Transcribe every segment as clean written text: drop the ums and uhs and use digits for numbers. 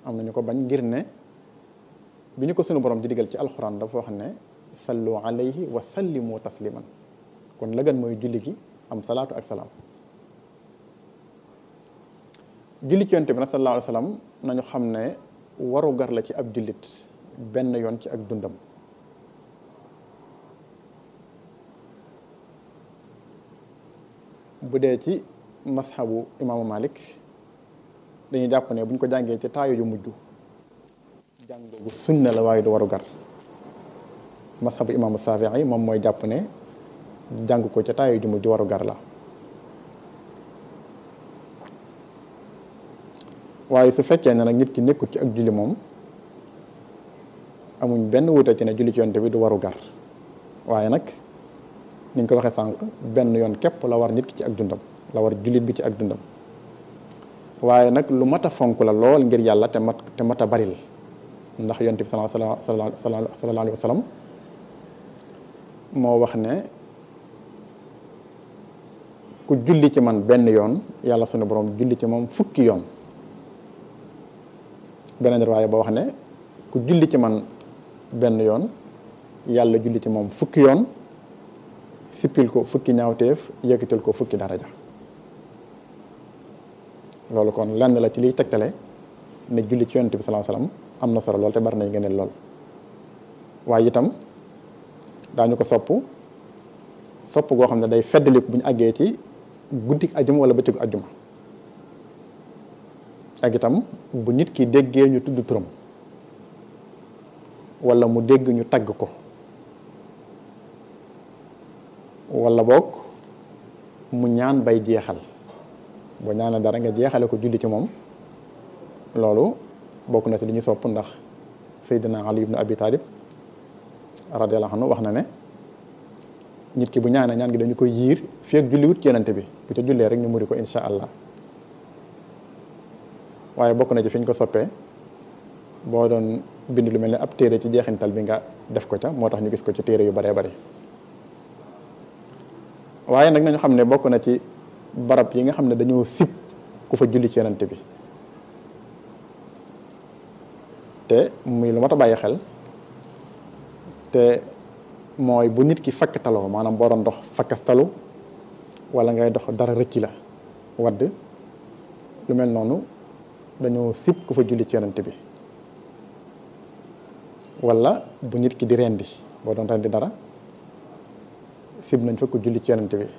am nañu ko bañ ngir ne bi ñu ko sunu borom di digal ci alxuraan dafa wax ne sallu alayhi wa sallimu tasliman kon la gën mooy julli gi am salaatu ak salaam. julli ci yonent bi nag sallallahu alayhi wa sallam nañu xam ne waru gar la ci ab jullit benn yoon ci ak dundam. bu dee ci mashabu imaamu Malik dañuy jàpp ne bu ñu ko jàngee ci taayo ju mujj jàng boobu sunna la waaye du waru gar. mashabu imaamu Saafi'i moom mooy jàpp ne jàng ko ca taayo ju mujj waru gar la. waaye su fekkee ne nag nit ki nekkut ci ak julli moom amuñ benn wuute ci ne julli ci yonent bi du waru gar waaye nag ni ñu ko waxee sànq benn yoon képp la war nit ki ci ak dundam la war jullit bi ci ak dundam waaye nag lu mat a fonk la lool ngir yàlla te mat a baril ndax yonent bi sallallahu alayhi wa sallam moo wax ne ku julli ci man benn yoon yàlla sunu borom julli ci moom fukki yoon. beneen riwaaya ba wax ne ku julli ci man benn yoon yàlla julli ci moom fukki yoon sippil ko fukki ñaawteef yëkkatil ko fukki daraja loolu kon lenn la ci liy tegtale ne julli ci yonent bi sallallahu alayhi wasallam am na solo lool te bari nay gëneel lool waaye itam daañu ko sopp goo xam ne day feddaliku bu ñu àggee ci guddik ajuma wala bëccëgu ajuma ak itam bu nit ki déggee ñu tudd turam wala mu dégg ñu tagg ko wala boog mu ñaan bay jeexal boo ñaanal dara nga jeexale ko julli ci moom loolu bokk na ci li ñu sopp ndax Seydina Ali ibn Abi Talib radiyallahu anhu wax na ne nit ki bu ñaanee ñaan gi dañu koy yiir fii ak julli wut ci yonent bi bu ca jullee rek ñu muri ko insha allah waaye bokk na ci fi ñu ko soppee boo doon bind lu mel ne ab téere ci jeexintal bi nga def ko ca moo tax ñu gis ko ci téere yu baree bari waaye nag nañu xam ne bokk na ci barab yi nga xam ne dañoo sib ku fa julli ci yonent bi te muy lu mat a bàyyi xel te mooy bu nit ki fakkataloo maanaam boo doon dox fakkastalu wala ngay dox dara rëcci la wadd lu mel noonu dañoo sib ku fa julli ci yonent bi wala bu nit ki di rendi boo doon rendi dara sib nañ fa ku julli ci yonent bi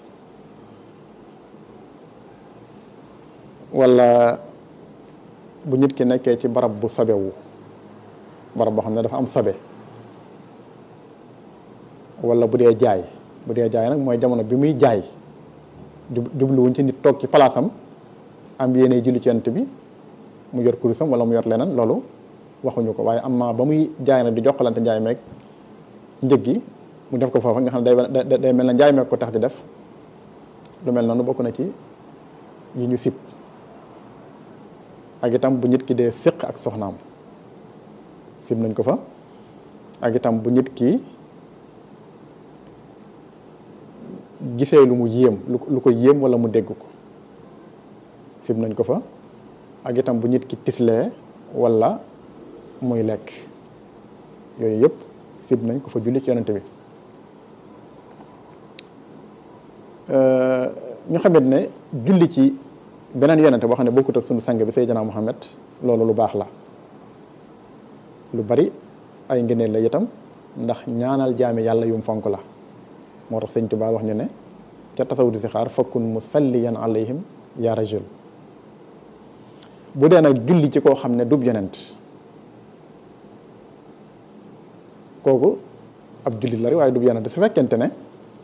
wala bu nit ki nekkee ci barab bu sobewu barab boo xam ne dafa am sobe wala bu dee jaay nag mooy jamono bi muy jaay jubluwuñ ci nit toog ci palaasam am yéene julli ci yonent bi mu yor kurusam wala mu yor leneen loolu waxuñu ko waaye am na ba muy jaay nag di jokkalante njaay meeg njëg gi mu def ko foofa nga xam ne day mel na njaay meeg ko tax di def lu mel noonu bokk na ci yi ñu sib ak itam bu nit ki dee séq ak soxnaam sib nañ ko fa ak itam bu nit ki gisee lu mu yéem lu ko yéem wala mu dégg ko sib nañ ko fa ak itam bu nit ki tislee wala muy lekk yooyu yëpp sib nañ ko fa julli ci yonent bi ñu xamit ne julli ci beneen yonent boo xam ne bokkut ak sunu sang bi Seydina Muhammad loolu lu baax la lu bari ay ngëneel la itam ndax ñaanal jaami yàlla yum fonk la moo tax sëñ Tuubaa wax ñu ne ca tasawudi si xaar fakkun musalliyan alayhim ya rajul bu dee nag julli ci koo xam ne dub yonent kooku ab jullit la rek waaye dub yonent su fekkente ne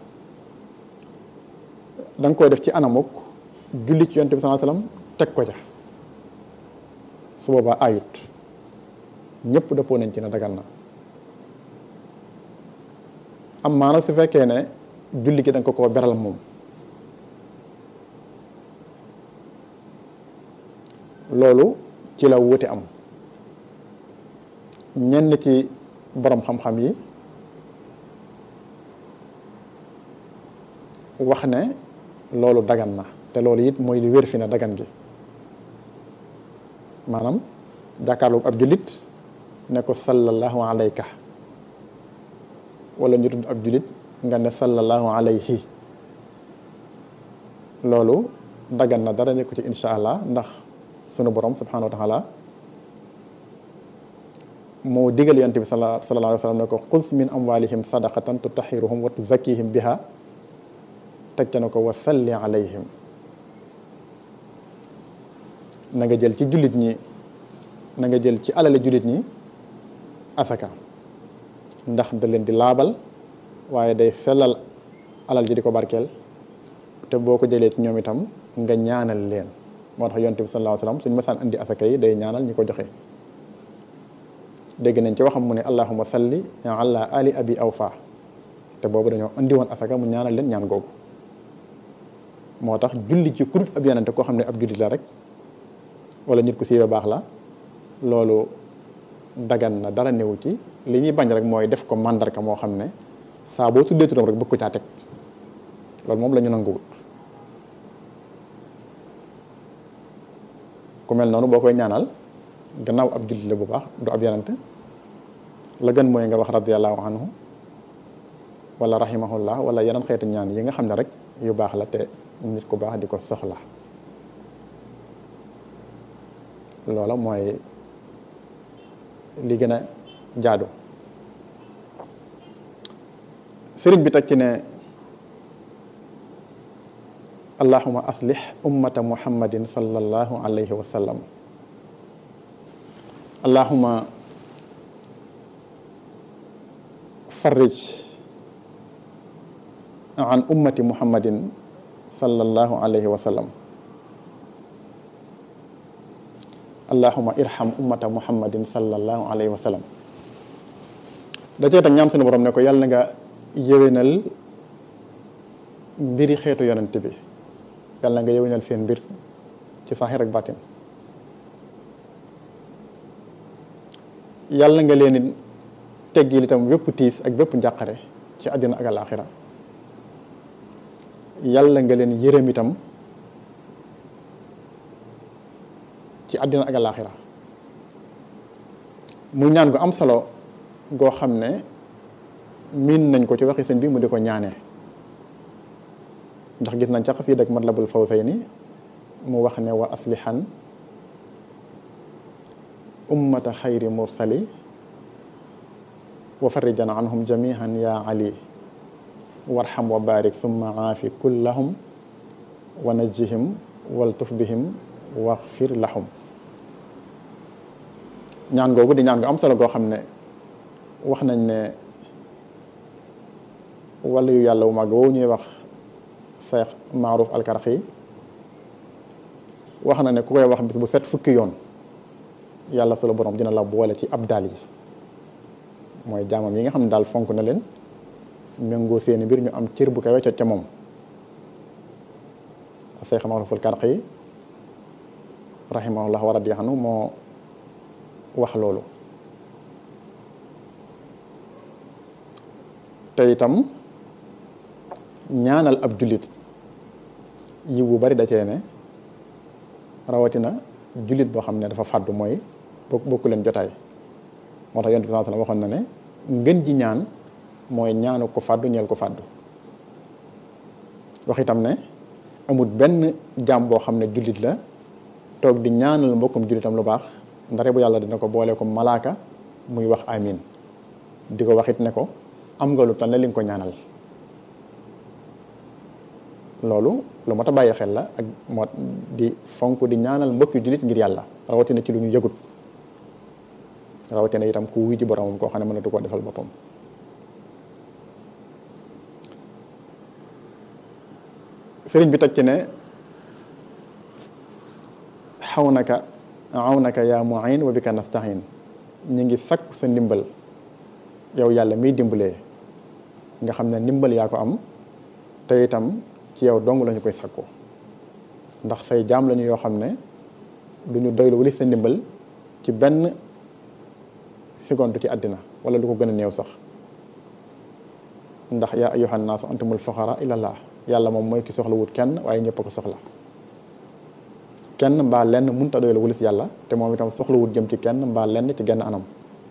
da nga koy def ci anamuk julli ci yonent bi sallallahu alayhi wasallam teg ko ca su boobaa ayut ñëpp dëppoo nañ ci ne dagal na am maa nag su fekkee ne julli gi da nga ko beral moom loolu ci la wuute am ñenn ci borom xam-xam yi wax ne loolu dagan na te loolu it mooy li wér fi ne dagan gi maanaam jàkkaarloog ab jullit ne ko sallallahu alayka wala ñu tudd ab jullit nga ne sallallahu alayhi loolu dagan na dara nekku ci insha allah ndax sunu borom subhanahu wa taala moo digal yonent bi sallallahu alayhi wa sallam ne ko xuz min amwalihim sadaqatan tutahiruhum wa tuzakkihim biha teg ca ne ko wa salli alayhim na nga jël ci jullit ñi na nga jël ci alale jullit ñi asaka ndax da leen di laabal waaye day sellal alal ji di ko barkeel te boo ko jëlee ci ñoom itam nga ñaanal leen moo tax yonent bi sallallahu alayhi wa sallam suñu mësaan indi asaka yi day ñaanal ñi ko joxe dégg nañ ci waxam mu ne allahumma salli ala ali abi awfa te boobu dañoo indi woon asaka mu ñaanal leen ñaan googu moo tax julli ci kurut ab yonente koo xam ne ab jullit la rek wala nit ku siiwee baax la loolu dagan na dara newu ci li ñuy bañ rek mooy def ko màndarka moo xam ne saa boo tuddee turam rek bëgg ko caa teg loolu moom la ñu nanguwut ku mel noonu boo koy ñaanal gannaaw ab jullit la bu baax du ab yonente la gën mooy nga wax radiyallahu anhu wala rahimahullah wala yeneen xeetu ñaan yi nga xam ne rek yu baax la te nit ku baax di ko soxla loola mooy li gën a jaadu sëriñ bi teg ci ne allahuma aslih ummata muhammadin sallallahu alayhi wa sallam allahuma farrij an ummati muhammadin sallallahu alayhi wa sallam allahuma irham ummata muhammadin sallallahu alayhi wa sallam da cee tag ñaam sunu borom ne ko yàlla na nga yéwénal mbiri xeetu yonent bi yàlla na nga yéwénal seen mbir ci saaxir ak baatin yàlla nga leen teggil itam bépp tiis ak bépp njàqare ci àddina ak alaaxira yàlla nga leen yërëm itam ci àddina ak alaaxira muy ñaan gu am solo goo xam ne miin nañ ko ci waxi sëñ bi mu di ko ñaanee ndax gis nañ ca xasiida ak Matlabul Fawzayni mu wax ne wa aslihan ummata xayri mursali wa farrijan anhum jamihan ya ali warham wa barik summa aafi kullahum wa najjihim waltuf bihim waxfir lahum ñaan googu di ñaan gu am solo goo xam ne wax nañ ne wala yu yàlla wu mag woowu ñuy wax Cheikh Maaruf Alkaraxi wax na ne ku koy wax bis bu set fukki yoon yàlla solo borom dina la boole ci abdal yi mooy jaamam yi nga xam ne daal fonk na leen méngoo seeni mbir ñu am cër bu kawe ca moom Cheikh Maaruf Alkaraxi rahimahullah wa radiya anhu moo wax loolu te itam ñaanal ab jullit yiw bu bari da cee ne rawatina jullit boo xam ne dafa fàddu mooy bokku leen jotaay moo tax yonent bi sallallahu alayhi wasallam waxoon na ne ngën ji ñaan mooy ñaanu ko fàddu ñeel ko fàddu wax itam ne amul benn jaam boo xam ne jullit la toog di ñaanal mbokkum jullitam lu baax ndare bu yàlla dina ko boole ko malaaka muy wax amin di ko waxit ne ko am nga lu tal ne li nga ko ñaanal loolu lu mat a bàyyi xel la ak moo di fonk di ñaanal mbokki jullit ngir yàlla rawatina ci lu ñu yëgut rawatina itam ku wuy ji boromam koo xam ne mënatu koo defal boppam sëriñ bi teg ci ne awnaka yaa mu'in wa bika nasta'in ñu ngi sakku sa ndimbal yow yàlla miy dimbalee nga xam ne ndimbal yaa ko am te itam ci yow dong lañu koy sakku ndax say jaam lañu yoo xam ne duñu doylu wali sa ndimbal ci benn seconde ci àddina wala lu ko gën a néew sax ndax yaa ayyuhan naas antumul fuqaraa ilallah yàlla moom mooy ki soxla wut kenn waaye ñëpp a ko soxla kenn mbaa lenn mënta doy la wulis yàlla te moom itam soxlawut jëm ci kenn mbaa lenn ci genn anam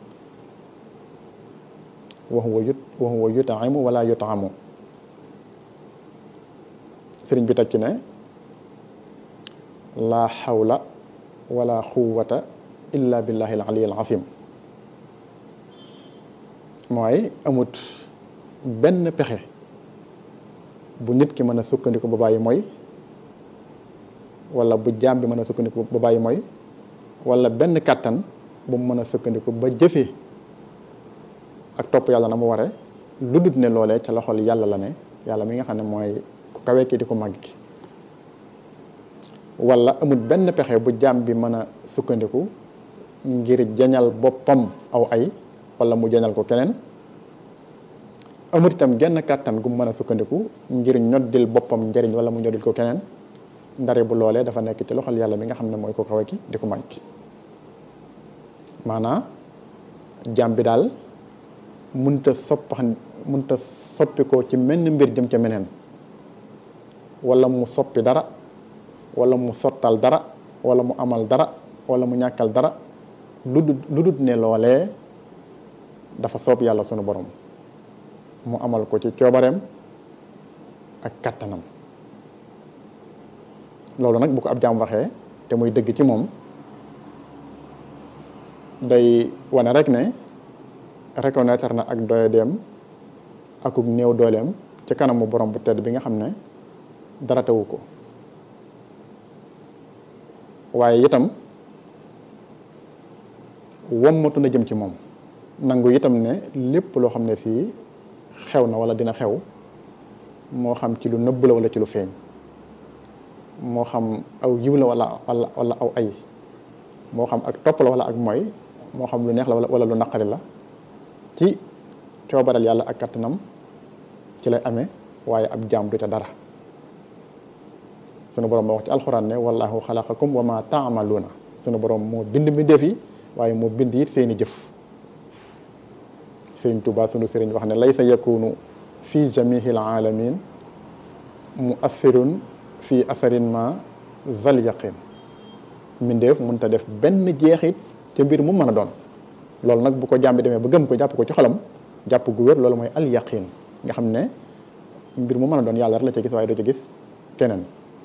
wa huwa yut'imu wala yut'amu sëriñ bi teg ci ne laa xawla wala quwwata illa billahi al ali al azim mooy amut benn pexe bu nit ki mën a sukkandiku ba bàyyi mooy wala bu jaam bi mën a sukkandiku ba bàyyi mooy wala benn kàttan bu mu mën a sukkandiku ba jëfee ak topp yàlla na mu ware lu dut ne loolee ca loxol yàlla la ne yàlla mi nga xam ne mooy ku kawe ki di ko màgg ki wala amul benn pexe bu jaam bi mën a sukkandiku ngir jañal boppam aw ay wala mu jañal ko keneen amul itam genn kàttan gu mu mën a sukkandiku ngir ñoddil boppam njëriñ wala mu ñoddil ko keneen ndare bu loolee dafa nekk ci loxol yàlla mi nga xam ne mooy ko kawe ki di ko màgg ki maanaam jaam bi daal munta soppi ko ci menn mbir jëm ca meneen wala mu soppi dara wala mu sottal dara wala mu amal dara wala mu ñàkkal dara lu dut ne loolee dafa soob yàlla sunu borom mu amal ko ci coobareem ak kattanam loolu nag bu ko ab jaam waxee te muy dëgg ci moom day wane rek ne reconnaître na ak doyadeem akuk néew dooleem ci kanamu borom bu tedd bi nga xam ne dara tewu ko waaye itam wommatu na jëm ci moom nangu itam ne lépp loo xam ne fii xew na wala dina xew moo xam ci lu nëbb la wala ci lu feeñ moo xam aw yiw la wala aw ay moo xam ak topp la wala ak mooy moo xam lu neex la wala lu naqari la ci coobaral yàlla ak kattanam ci lay amee waaye ab jaam du ca dara sunu borom moo wax ci alxuraan ne wallahu xalaqakum wa ma taamaluuna sunu borom moo bind mi def yi waaye moo bind it seeni jëf sëriñ Tuubaa sunu sëriñ wax ne laysa yakunu fi jamihil alamin muassirun fi asarin ma zal yaqin mbindeef mënta def benn jeexit ca mbir mu mën a doon loolu nag bu ko jàmbi demee ba gëm ko jàpp ko ci xolam jàpp gu wér loolu mooy al yaqin nga xam ne mbir mu mën a doon yàlla rek la ca gis waaye doo ca gis keneen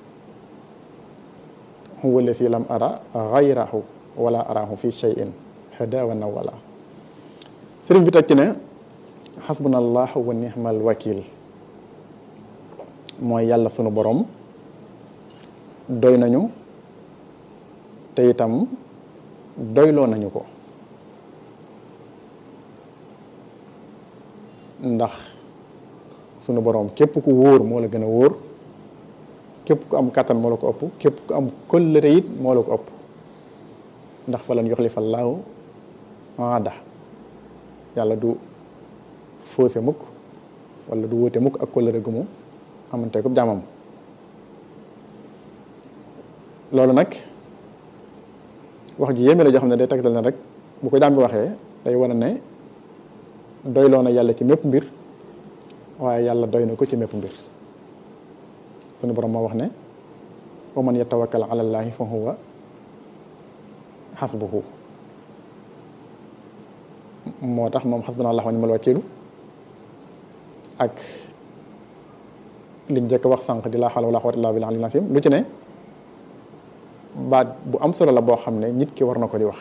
huwa allasi lam ara ghayrahu wala arahu fi shay'in hada wa nawala sëriñ bi teg ci ne xasbunallahu wa nihmal wakil mooy yàlla sunu borom doy nañu te itam doyloo nañu ko ndax sunu borom képp ku wóor moo la gën a wóor képp ku am kàttan moo la ko ëpp képp ku am kóllëre it moo la ko ëpp ndax fa lan yuxlifa llaahu aada yàlla du faussé mukk wala du wóote mukk ak kóllëre gu mu amante ko jaamam loolu nag wax ju yéeme la joo xam ne day tegtal ne rek bu ko jaam bi waxee day wane ne doyloo na yàlla ci mépp mbir waaye yàlla doy na ko ci mépp mbir sunu borom moo wax ne wa man yatawakkal ala llaahi fa huwa xasbuhu moo tax moom xasbunallaahu wa ni'mal wakiilu ak liñ njëkk wax sànq di laa hawla wala quwwata illaa billaahil aliyyil aziim lu ci ne baat bu am solo la boo xam ne nit ki war na ko di wax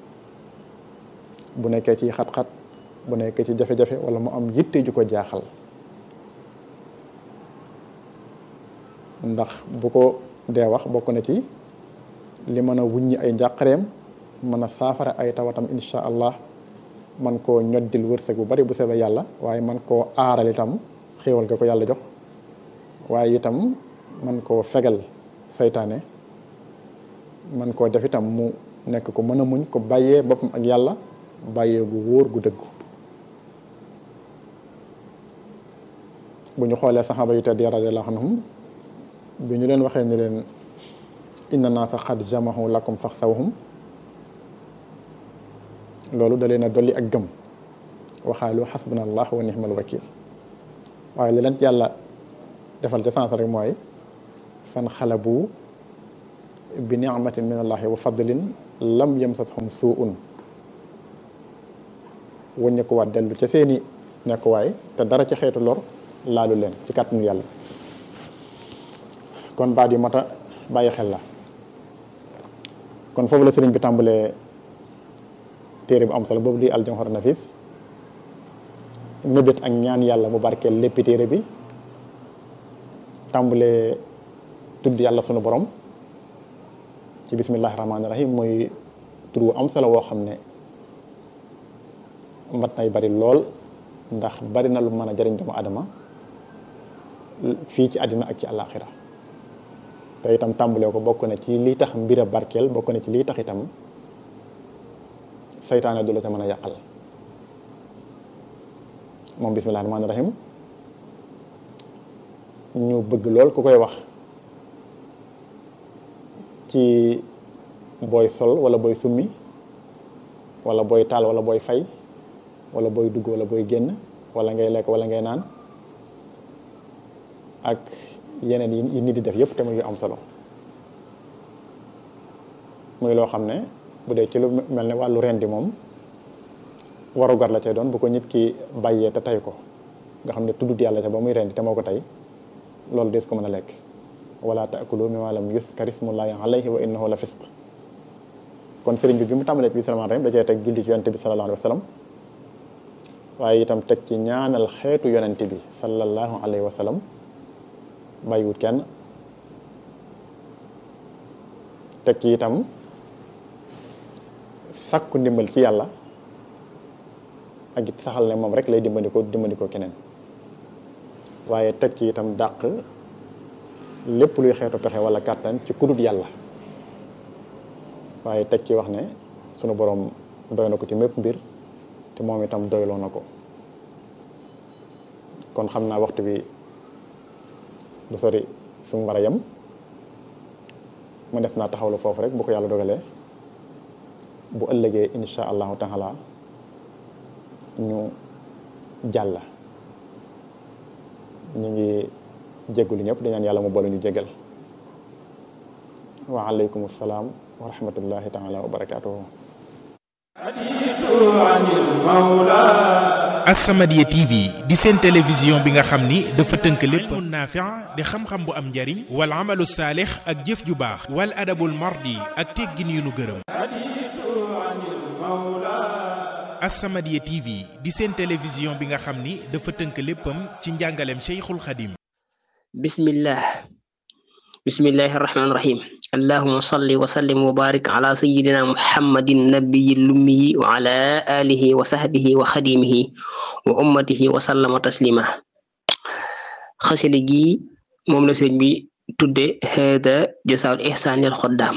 bu nekkee ci xat-xat bu nekkee ci jafe-jafe wala mu am yitte ju ko jaaxal ndax bu ko dee wax bokk na ci li mën a wuññi ay njàqareem mën a saafara ay tawatam insha allah man koo ñoddil wërsëg bu bari bu sebee yàlla waaye man koo aaral itam xéewal ga ko yàlla jox waaye itam man koo fegal saytaane man koo def itam mu nekk ko mën a muñ ko bàyyee boppam ak yàlla bàyyee gu wóor gu dëggu bu ñu xoolee saxaaba yu tedd radiyallahu anhum bi ñu leen waxee ni leen inna naasa xad jamahu lakum faxsawhum loolu da leen a dolli ak gëm waxaalu xasbunallah wa nihmal wakil waaye li leen yàlla defal ca sens rek mooy fan xalabu bi ni'matin min allahi wa fadlin lam yamsashum su'un wëññe ko waat dellu ca seeni nekkuwaay te dara ci xeetu lor laalu leen ci kàttanu yàlla. kon baat yu mat a bàyyi xel la. kon foofu la sëriñ bi tàmbalee téere bu am solo boobu di Al-Jawharun Nafis mébét ak ñaan yàlla mu barkeel léppi téere bi tàmbalee tudd yàlla sunu borom ci bismillahi rahmaani rahim mooy tur wu am solo woo xam ne mat nay bari lool ndax bari na lu mën a jariñ doomu adama fii ci àddina ak ci àllaaxira te itam tàmbalee ko bokk na ci liy tax mbir a barkeel bokk na ci liy tax itam saytaane du la ca mën a yàqal moom bismillahi rahmaani rahim ñu bëgg lool ku koy wax ci booy sol wala booy summi wala booy taal wala booy fay wala booy dugg wala booy génn wala ngay lekk wala ngay naan ak yeneen yi nit di def yépp te muy yu am solo muy loo xam ne bu dee ci lu mel ne wàllu rendi moom warugar la cay doon bu ko nit ki bàyyee te tey ko nga xam ne tuddut yàlla ca ba muy rendi te moo ko tey loolu des ko mën a lekk wala taakulu mimma lam yuzkar ismullahi alayhi wa innahu la fisq kon sëriñ bi mu tàmbalee ci bismillahir rahmanir rahim da cee teg julli ci yonente bi sallallahu alayhi wa sallam waaye itam teg ci ñaanal xeetu yonente bi sallallahu alayhi wa sallam bàyyiwut kenn teg ci itam sàkku ndimbal ci yàlla ak it saxal ne moom rek lay dimbandikoo keneen waaye teg ci itam dàq lépp luy xeetu pexe wala kàttan ci kudut yàlla waaye teg ci wax ne sunu borom doy na ko ci mépp mbir te moom itam doyloo na ko kon xam naa waxtu bi du sori fi mu war a yem mu des naa taxawlu foofu rek bu ko yàlla dogalee bu ëllëgee insha allahu taala ñu jàll ñu ngi jéggulu ñëpp di ñaan yàlla mu boole ñu jéggal wa aleykum salaam wa rahmatullahi taala wa barakatuhu As-Samadiyya TV di seen télévision bi nga xam ni dafa tënk lépp naafi' di xam-xam bu am njariñ wal amalu saalix ak jëf ju baax wal adabul mardi ak teggin yu nu gërëm As-Samadiyya TV di seen télévision bi nga xam ni dafa tënk léppam ci njàngaleem Cheikhul Khadim bismillahi rahmaani rahim allahumma salli wa sallim wa barik ala sayyidina muhammadin nabiyil lummiyi wa ala alihi wa sahbihi wa xadimihi wa ummatihi wa sallama taslima xasida gi moom la sëñ bi tudde hada jasaa'ul ihsaan lil xuddaam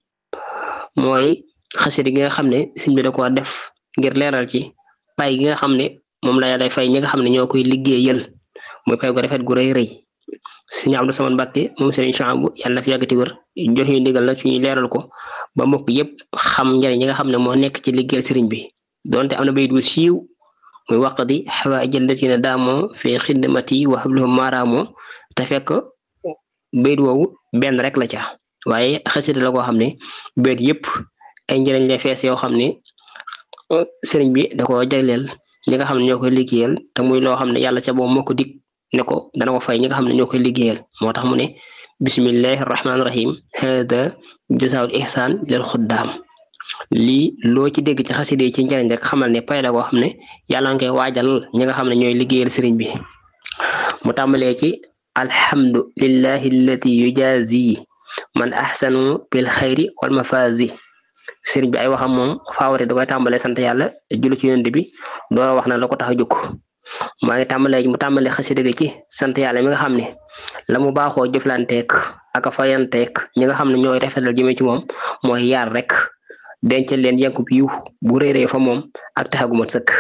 mooy xasida gi nga xam ne sëñ bi da ko def ngir leeral ci pay gi nga xam ne moom la yàlla fay ñi nga xam ne ñoo koy liggéeyal mooy pay gu rafet gu rëy rëy Sëriñ Abdou Samad Mbàkke moom Sëriñ Chouaïbou yàlla na fi yàggati wër jox ñu ndigal nag suñuy leeral ko ba mbokk yépp xam njariñ ñi nga xam ne moo nekk ci liggéeyal sëriñ bi donte am na bayit bu siiw muy waqdi hawaa'ija llaziina daamoo fi xidmati wa hablahum maaraamoo te fekk bayit woowu benn rek la ca waaye xasida la koo xam ne bayit yépp ay njariñ la fees yoo xam ne sëriñ bi da ko jagleel ñi nga xam ne ñoo koy liggéeyal te muy loo xam ne yàlla ca boobu moo ko dig ne ko dana ko fay ñi nga xam ne ñoo koy liggéeyal moo tax mu ne bismillahi rahmaani rahim hada jasaa'ul ihsaan lil xuddaam lii loo ci dégg ci xasida yi ci njariñ rek xamal ne pay la koo xam ne yàlla nga koy waajal ñi nga xam ne ñooy liggéeyal sëriñ bi mu tàmbalee ci alhamdu lillahi allati yujazi man ahsanu bil xayri wal mafazi sëriñ bi ay waxam moom faaware da koy tàmbalee sant yàlla julli ci yonent bi door a wax na la ko tax a jóg maa ngi mu tàmbalee xasida gi ci sant yàlla mi nga xam ne la mu baaxoo jëflanteek ak a fayanteek ñi nga xam ne ñooy rafetal jëmee ci moom mooy yaar rek dencal leen yankub yiw bu réeree fa moom ak taxagu mat sëkk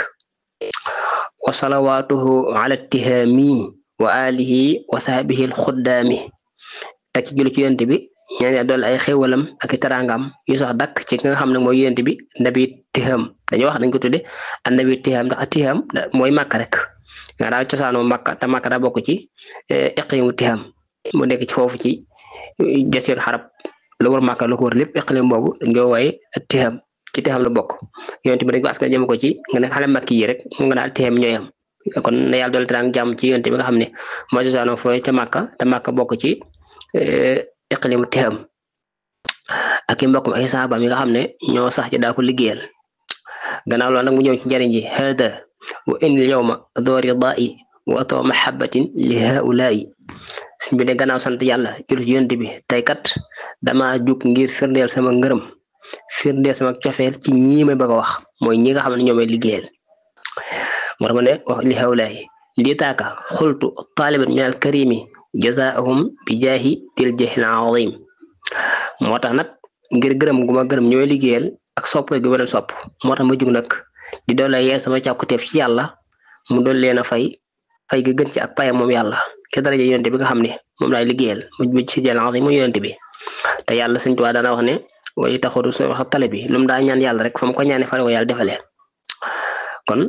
wa salawaatuhu ala tihaami wa alihi wa sahbihi alxuddaami te ci julli ci yonent bi ñaan dool ay xéwalam ak i teraangam yu sax dakk ci ki nga xam ne mooy yonent bi nabi tiham dañoo wax dañ ko tudde an nabi tiham ndax tiham mooy màkka rek nga daa cosaanoo màkka te màkka daa bokk ci iqimu tiham mu nekk ci foofu ci jasir xarab lu war Màkka lu ko wër lépp iqlim boobu dañ koy wooye Tiham ci Tiham la bokk yonent bi dañ ko askan jëm ko ci nga ne xale Makki yi rek mu nga daal Tiham ñooy am kon na yàlla doole tànn jàmm ci yonent bi nga xam ne mooy cosaanoo fooy ca Màkka te Màkka bokk ci iqlimu Tiham ak i mbokkum ay sahabaam yi nga xam ne ñoo sax ci daa ko liggéeyal gannaaw loolu nag mu ñëw ci njëriñ ji hada wa innil yawma doo ridaa'i wa atoo mahabbatin li haulaai suñ bi de gannaaw sant yàlla jul ci yonent bi tey kat dama jug ngir firndeel sama ngërëm firndeel sama cofeel ci ñii may bëgg a wax mooy ñi nga xam ne ñoo may liggéeyal moo tax ma ne wax li haulaai lii taaka xultu taaliban min al karimi jazaahum bi jaahi til jahil azim moo tax nag ngir gërëm gu ma gërëm ñooy liggéeyal ak sopp gu ma leen sopp moo tax ma jug nag di doole yee sama càkkuteef ci yàlla mu doon leen a fay gi gën ci ak payam moom yàlla ke daraja yonent bi nga xam ne moom laay liggéeyal mu ci jël azim mu yonent bi te yàlla Sëñ Tuubaa daana wax ne way taxodu soo wax tale bi lu mu daa ñaan yàlla rek fa mu ko ñaane fa ko yàlla defalee kon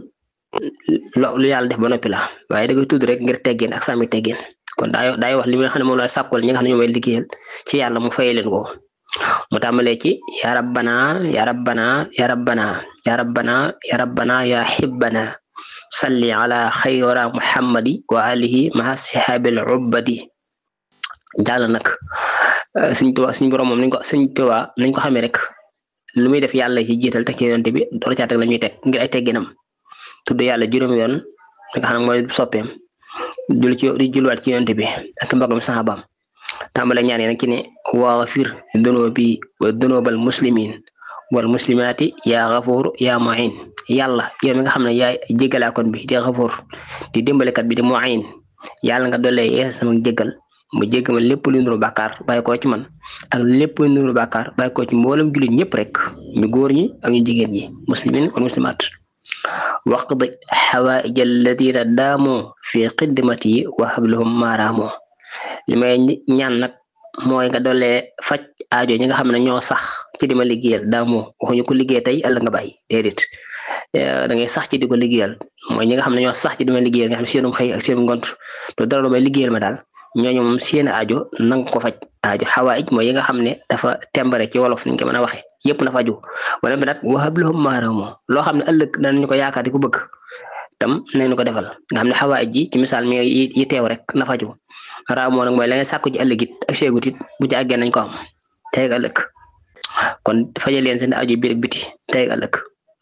lu yàlla def ba noppi la waaye da ngay tudd rek ngir teggeen ak sàmmi teggeen kon daay wax li nga xam ne moom laay sàkkul ñi nga xam ne ñoo may liggéeyal ci yàlla mu fayee leen ko mu tàmbalee ci ya rabbana ya rabbana ya rabbana ya rabbana ya rabbana ya hibbana salli ala xayra muhammadi wa alihi maha sihabil ubbadi jàll nag Sëñ Tuubaa suñu borom moom Sëñ Tuubaa nañ ko xamee rek lu muy def yàlla ci jiital teg ci yonent bi door caa teg la ñuy teg ngir ay tegginam tudd yàlla juróomi yoon nga xam ne mooy soppeem di julwaat ci yonent bi ak mbagam saxaabaam tàmbale ñaan yi nag ci ne waghfir dunubi wa dunubal muslimin wal muslimaati yaa Gafuur yaa Mu'in yàlla yow mi nga xam ne yaay jéggalaakoon bi di Gafuur di dimbalekat bi di Mu'in yàlla nga doole yeesa sama jéggal mu jégg ma lépp lu nuru bàkkaar bàyyi ko ci man ak lépp lu nuru bàkkaar bàyyi ko ci mboolem jullit ñëpp rek ñu góor ñi ak ñu jigéen ñi muslimin wal muslimaat waqdi xawaaij alladina daamu fi xidmati wa hablahum maaraamu li may ñaan nag mooy nga doole faj aajo ñi nga xam ne ñoo sax ci dima liggéeyal daamu waxuñu ko liggéey tey ëllëg nga bàyyi déedéet da ngay sax ci di ko liggéeyal mooy ñi nga xam ne ñoo sax ci dima liggéeyal nga xam ne seenum xëy ak seenum ngont to dara lu may liggéeyal ma daal ñooñu moom seen aajo nanga ko faj aajo xawaaij mooy yi nga xam ne dafa tembare ci wolof niñ ko mën a waxee yëpp na faju wala bi nag wahab lahum maaraamu loo xam ne ëllëg danañu ko yaakaar di ko bëgg tam nañu ko defal nga xam ne xawaaij ji ci misaal mi yi teew rek na faju raamoo nag mooy la ngay sàkku ci ëllëg it ak seegut it bu ci àggee nañ ko am tey ëllëg kon fajal leen seen aajo biir ak biti tey ëllëg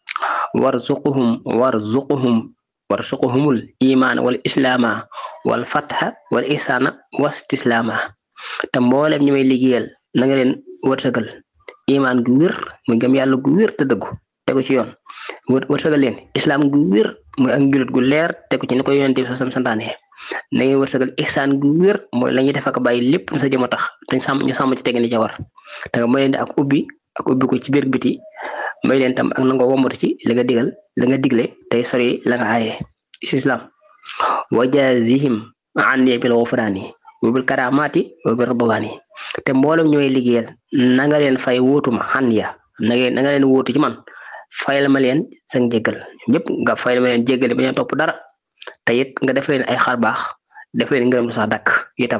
warzuquhumul imaan wal islaama wal fatha wal ihsaana wastislaama te mboolem ñi may liggéeyal na nga leen wërsëgal imaan gu wér muy gëm yàlla gu wér te dëggu tegu ci yoon wërsëgal leen islaam gu wér muy ak njulit gu leer tegu ci ni ko yonent bi sam santaane na ngeen wërsëgal ihsaan gu wér mooy la ñuy def ak bàyyi lépp sa jëm a tax te ñu sàmm ci teg ni ca war te nga may leen di ak ubbi ko ci biir biti may leen tam ak nangoo wombatu ci li nga digle tey sori la nga aaye ci islam wajazihim anni bil ghufrani wa bil karamati wa bil ridwani te mboolem ñooy liggéeyal na nga leen fay wóotuma xan ya na nga leen wóotu ci man fayal ma leen sa njéggal ñëpp nga fayal ma leen jéggale ba ñu topp dara te it nga def leen ay xar baax def leen ngërëm sax dakk itam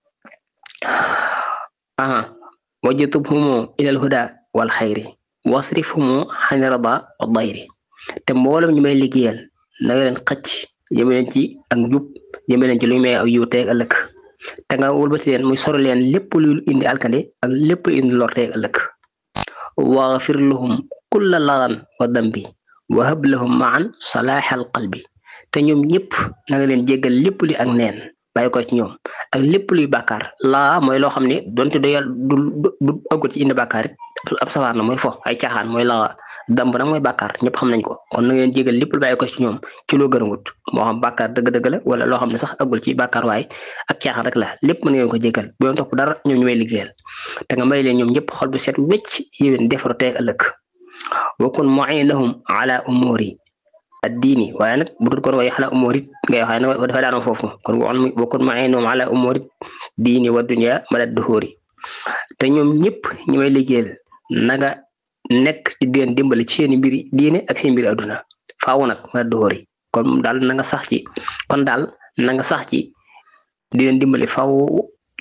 wajtubhum ilal huda wal xayri wasrifhum xani rada wa dayri te mboolem ñu may liggéeyal na nga leen xëcc jëme leen ci ak njub jëme leen ci lu may aw yiw teeg ëllëg te nga wëlbati leen muy sori leen lépp lu indi alkande ak lépp lu indi lor teeg ëllëg waghfir lahum kulla lagan wa dambi wa hab lahum maan salaaxal qalbi te ñoom ñëpp na nga leen jéggal lépp li ak neen bàyyi ko ci ñoom ak lépp luy bàkkaar laa mooy loo xam ne donte du ëggut ci indi bàkkaar it ab sawaar na mooy fo ay caaxaan mooy laa damb nag mooy bàkkaar ñëpp xam nañ ko kon na nga leen jéggal lépp lu bàyyi ko ci ñoom ci loo gërëmut moo xam bàkkaar dëgg-dëgg la wala loo xam ne sax ëggul ci bàkkaar waaye ak caaxaan rek la lépp mën ngeen ko jéggal bu leen topp dara ñoom ñu may liggéeyal te nga may leen ñoom ñëpp xol bu set wecc yéwén defaru teeg ëllëg wakun mu'inahum ala umuri addiini waaye nag bu dul kon waaye ala umuri ngay waxee nag dafa daanoo foofu kon wakun mu'inahum ala umuri diini wa dunya mala duhuri te ñoom ñëpp ñi may liggéeyal naga nekk ci di leen dimbali ci seen mbiri diine ak seen mbiri adduna faaw nag mala duhuri kon daal na nga sax ci di leen dimbali faaw lépp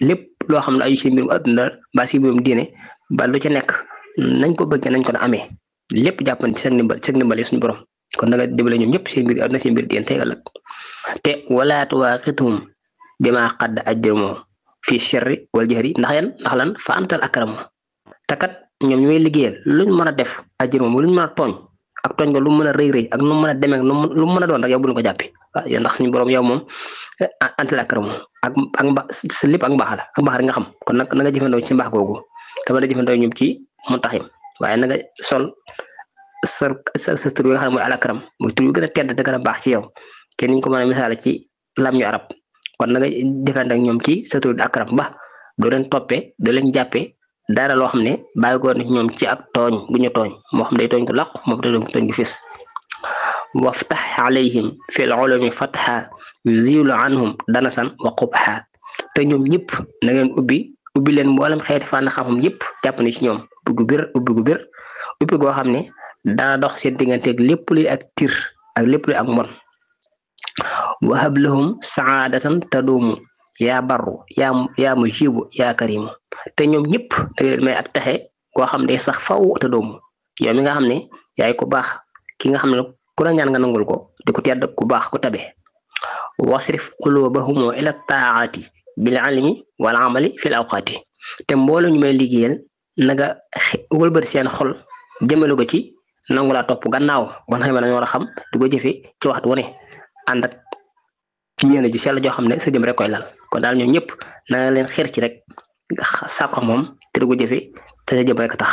loo xam ne aju si mbirum adduna ba si mbirum diine ba lu ci nekk nañ ko bëggee nañ ko da amee lépp jàppandi ci seen ndimbal suñu borom kon da nga dimbale ñoom ñëpp seen mbir adduna seen mbir diine tey ëllëg te wala tuwaaxituhum bima qad ajramu fi sirri wal jahri ndax lan fa antal akramu te kat ñoom ñooy liggéeyal luñ mën a def ajramu luñ mën a tooñ ak tooñ nga lu mën a rëy ak nu mën a demee lu mën a doon rek yow bu ñu ko jàppee waaw yow ndax suñu borom yow moom antal akramu ak sa lépp ak mbaax la ak mbaax rek nga xam kon nag na nga jëfandoo ci mbaax googu te mën a jëfandoo ñoom ci muntaxim waaye na nga sol sa tur bi nga xam ne mooy alakram muy tur yu gën a tedd te gën a baax ci yow te niñ ko mën a misaale ci lam ñu arab kon na nga jëfandoo ak ñoom ci sa tur bi akram ba doo leen toppee doo leen jàppee dara loo xam ne bàyyi ko nit ñoom ci ak tooñ gu ñu tooñ moo xam day tooñ ko làqu moo xam day tooñ ko fis waftax alayhim fi l ulumi fatha yuzilu anhum danasan wa qubha te ñoom ñëpp na ngeen ubbi leen mboolem xeeti fànn xam-xam yëpp jàpp ni ci ñoom ubbi gu bir ubbi goo xam ne dana dox seen digganteeg lépp luy ak tir ak lépp luy ak mbon wahab lahum saadatan taduumu yaa barru yaa mujibu yaa karimu te ñoom ñëpp da leen may ak texe koo xam ne sax faw te doomu yow mi nga xam ne yaay ku baax ki nga xam ne ku la ñaan nga nangul ko di ko tedd ku baax ku tabe wasrif qulubahum ila taati bil ilmi wal amali fil awqaati te mbooloo ñu may liggéeyal na nga wëlbati seen xol jëmale ko ci nangu laa topp gannaaw wan xam ne dañoo war a xam di ko jëfe ci waxtu wu ne ànd ak yéene ji sell joo xam ne sa jëm rek koy lal kon daal ñoom ñëpp na nga leen xeer ci rek sàkko moom te di ko jëfe te sa jëm rek tax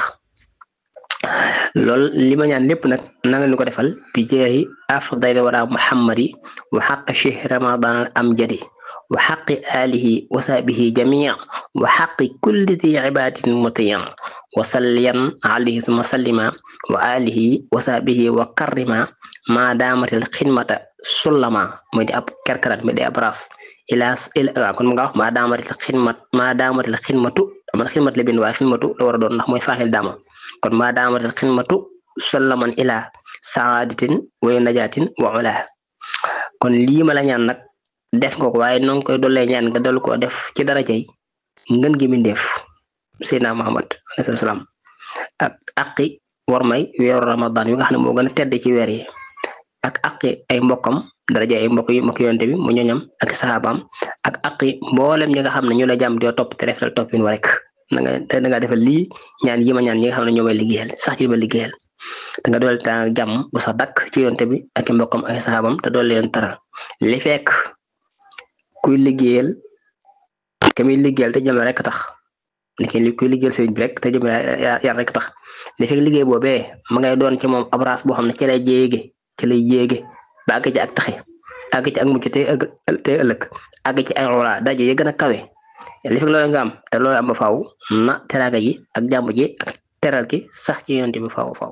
loolu li ma ñaan lépp nag na nga ñu ko defal bi jeexi afdali wara muhammadi wa xaq cheikh ramadan al amjadi wa xaqi alihi wa sahbihi jamia wa xaqi kulli di ibadatin mutiyan wa salliyan alayhi suma sallima wa alihi wa sahbihi wa karrima ma damatil xidmata sullama mooy di ab kerkarat mooy di ab ras waaw kon mu nga wax ma damatil xidmatu man xidmat la bind waaye xidmatu la war a doon ndax mooy faaxil daama kon ma damatil xidmatu sullaman ila saadatin wa najatin wa ula kon lii ma la ñaan nag def nga ko waaye noo ngi koy dollee ñaan nga dolli koo def ci darajay ngën gi mindeef Seydina Muhammad alayhi salaam ak aqi war may weeru Ramadan yi nga xam ne moo gën a tedd ci weer yi ak aqi ay mbokkam darajay ay mbokk yonte bi mu ñoñam ak sahabaam ak aqi mboolem ñi nga xam ne ñu la jàmm di topp te def la toppin wa rek da nga defal lii ñaan yi ma ñaan ñi nga xam ne ñoo may liggéeyal sax ci ma liggéeyal te nga dool ta jàmm bu sax dakk ci yonte bi ak mbokkam ak sahabaam te dool leen taral li fekk kuy liggéeyal ke muy liggéeyal te jëm rek tax ni kuy liggéeyal sëriñ bi rek te jëm yar rek tax li fekk liggéey boobee ma ngay doon ci moom abraas boo xam ne ci lay yéege ba àgg ci ak taxe àgg ci ak mucc te ëllëg àgg ci ay wala daje yi gën a kawe li fekk loolu nga am te loolu am ba faaw na teraanga ji ak jàmm ji ak teral gi sax ci yonent bi faaw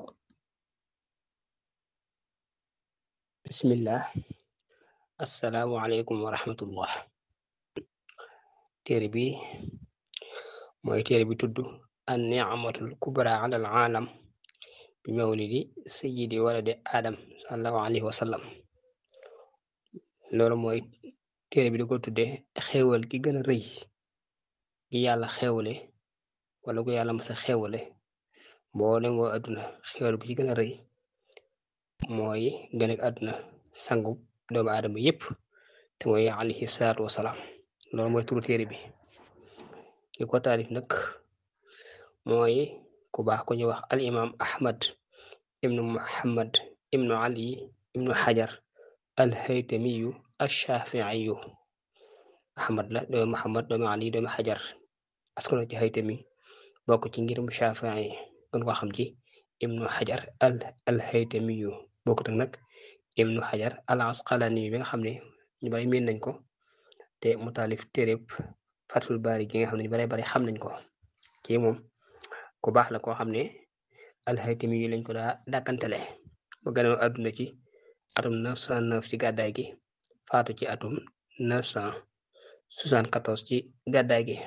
bismillah assalaamu aleykum wa rahmatullah téere bi mooy téere bi tudd an ni'matul kubra ala al alam bi mawlidi sayyidi waladi adam sallallahu alayhi wa sallam loolu mooy téere bi di ko tudde xéewal gi gën a rëy gi yàlla xéewale wala gu yàlla masa xéewale boo nangoo àdduna xéewal gu ci gën a rëy mooy gën ak àdduna sangu doomu aadama yépp te mooy alayhi salaatu wasalaam loolu mooy turu téere bi ki ko taalif nag mooy ku baax ko ñu wax al imam ahmad ibnu muhammad ibnu ali ibnu hajar al haytamiyu ash-shafi'iyu ahmad la doomu muhammad doomu ali doomu hajar askano ci haytami bokk ci ngirum shafi'i gën ko xam ci ibnu hajar al haytamiyu bokkut ak nag ibnu hajar al asqalani bi nga xam ne ñu bari miin nañ ko te mu taalif téereb fatul bari gi nga xam ne ñu bari xam nañ ko ci moom ku baax la koo xam ne al-Haytami yi lañ ko daa dàkkantele mu gënoon àdduna ci atum 909 ci gàddaay gi faatu ci atum 974 ci gàddaay gi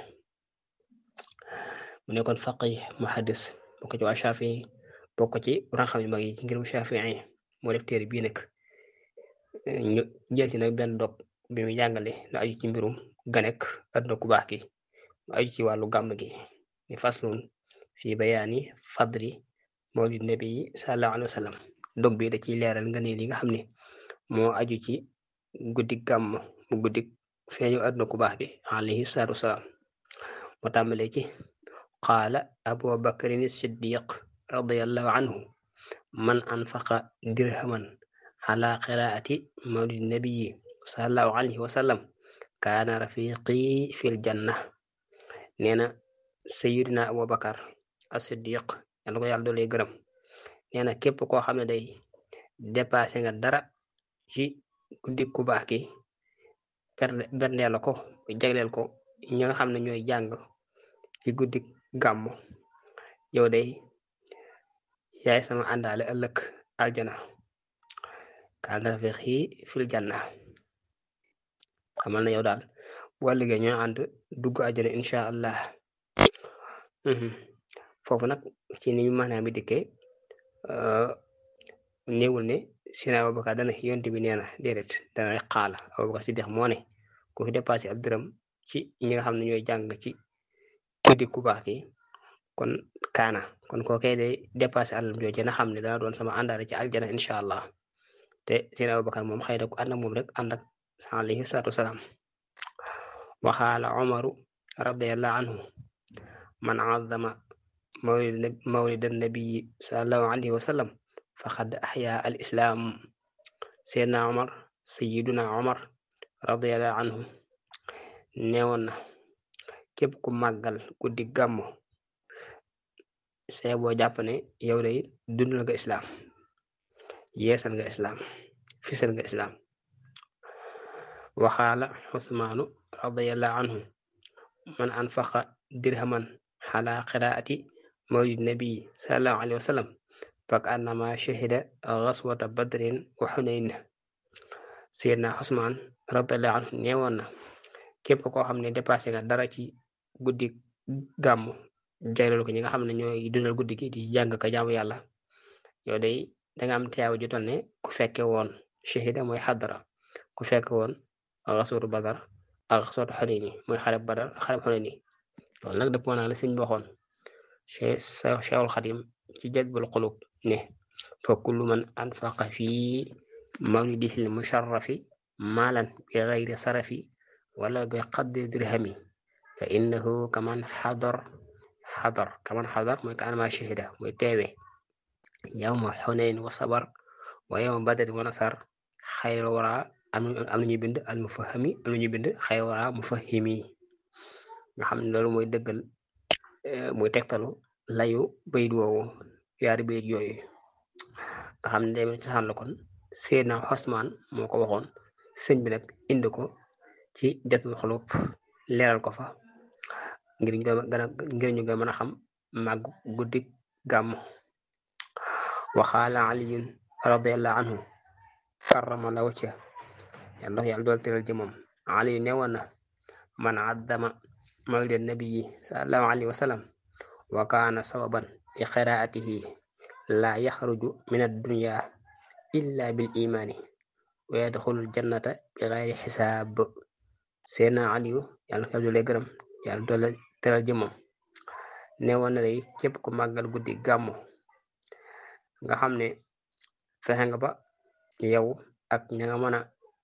mu nekkoon faqih muhaddis bokk ci waa Shafi'i bokk ci xam yu mag yi ci ngirum Shafi'i moo def téere bii nag ñu jël ci nag benn dog bi mu jàngale lu aju ci mbirum ganek àdduna ku baax gi aju ci wàllu gàmm gi ni faslun fi bayaani fadli mawlid nabi sallallahu alayhi wa sallam dog bi da ciy leeral nga ne li nga xam ne moo aju ci guddik gàmm mu guddik feeñu àdduna ku baax bi alayhi salaatu wasalaam mu tàmbalee ci qaala abu bakrin siddiq radiallahu anhu man anfaqa dirhaman ala qiraati mawlid nabii sallallahu alayhi wa sallam kaana rafiqi fil janna nee na sayidina abu bakar as-siddiq yàlla ko yàlla doolee gërëm nee na képp koo xam ne day dépassé nga dara ci guddik ku baax ki berndeel la ko jagleel ko ñi nga xam ne ñooy jàng ci guddik gàmmu yow day yaay sama àndaale ëllëg aljana kaan rafiqi fil janna xamal na yow daal bu ëllëgee ñoo ànd dugg aljana insha allah foofu nag ci ni ñu maanaam bi dikkee néewul ne sina Abubakar dana yonent bi nee na déedéet dana rek xaala Abubakar si dex moo ne ku fi dépassé ab dërëm ci ñi nga xam ne ñooy jàng ci guddi ku baax ki kon kaana kon kookee day dépassé àllam jooju na xam ne dana doon sama àndaale ci aljana incha allah te sina Abubakar moom xëy na ku ànd ak moom rek ànd ak alayhi salaatu wasalaam waxaala Umaru radiallahu anhu man azama mawlid nabii sallallahu alayhi wa sallam faqad ahya al islam seydna Umar sayiduna Umar radiallahu anhu neewoon na képp ku màggal guddi gàmmu see boo jàpp ne yow day dundal nga islaam yeesal nga islaam fisal nga islaam waxaala Usmaanu radiallahu anhu man anfaqa dirhaman ala qiraati mawlid nabii sallallahu alayhi wa sallam fak annama shahida gaswata badrin wa xunayn seydna Usmaan radiallahu anhu neewoon na képp koo xam ne dépassé nga dara ci guddi gàmmu jagleel ko ñi nga xam ne ñooy dundal guddi gi di jàng ka jaamu yàlla yow day danga am tiyaaw ju toll ne ku fekke woon shahida mooy xadara ku fekke woon gaswatu badar ak gaswatu xunayn mooy xareb badar xareb xunayn loolu nag dëppoo naa la sëñ bi waxoon Cheikhul Xadim ci Jazbul Qulub ne fa kullu man anfaqa fi mawlidihil musharrafi maalan bi gayri sarafi wala bi qadri dirhami fa innahu kaman xadar mooy ka anama shahida mooy teewe yawma xunayn wa sabar wa yawma badrin wa nasar xayril wara am nañuy bind al mufahami am nañuy bind xayril wara mufahimi nga xam ne loolu mooy dëggal muy tegtalu layu bayit woowu yaari bayit yooyu nga xam ne day cosaan la kon Seydina Usmaan moo ko waxoon sëñ bi nag indi ko ci Jazbul Qulub leeral ko fa ngir ñu gën a mën a xam màgg guddi gàmm waxaala Aliyun radiallahu anhu karrama la wacca yàlla dool teral jëmam Aliyu newoon na man addama mawlid nabii sallallahu alayhi wa sallam wa kaana sababan li qiraatihi la yaxruju min addunya illa bil imaani wa yadxulul jannata bi gayri xisaab seydna Aliyu yàlla na ko doole gërëm yàlla doole teral jëmam newoon na day képp ku màggal guddi gàmmu nga xam ne fexe nga ba yow ak ña nga mën a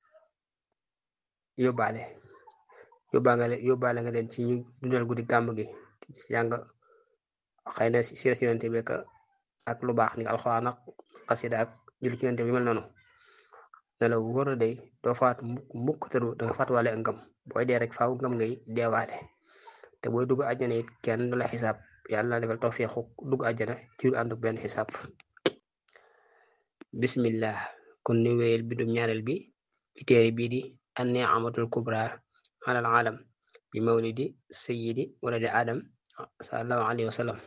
yóbbaale nga leen ci ñu dundal guddi gàmm gi jàng xëy na si yonent bi ak lu baax ni alxuraan ak xasida ak julli ci yonent bi mel noonu ne la wóor na day doo faatu mukk te da nga faatuwaale ak ngëm booy dee rek faaw ngëm ngay deewaale te booy dugg àjjana it kenn du la xisaab yàlla na defal tawfiixu dugg àjjana ci lu ànd benn xisaab bismillah kon ni wéyal bindum ñaareel bi ci téere bii di an-ni'matul kubra alal alam bi mawlidi sayyidi waladi adam sallallahu alayhi wa sallam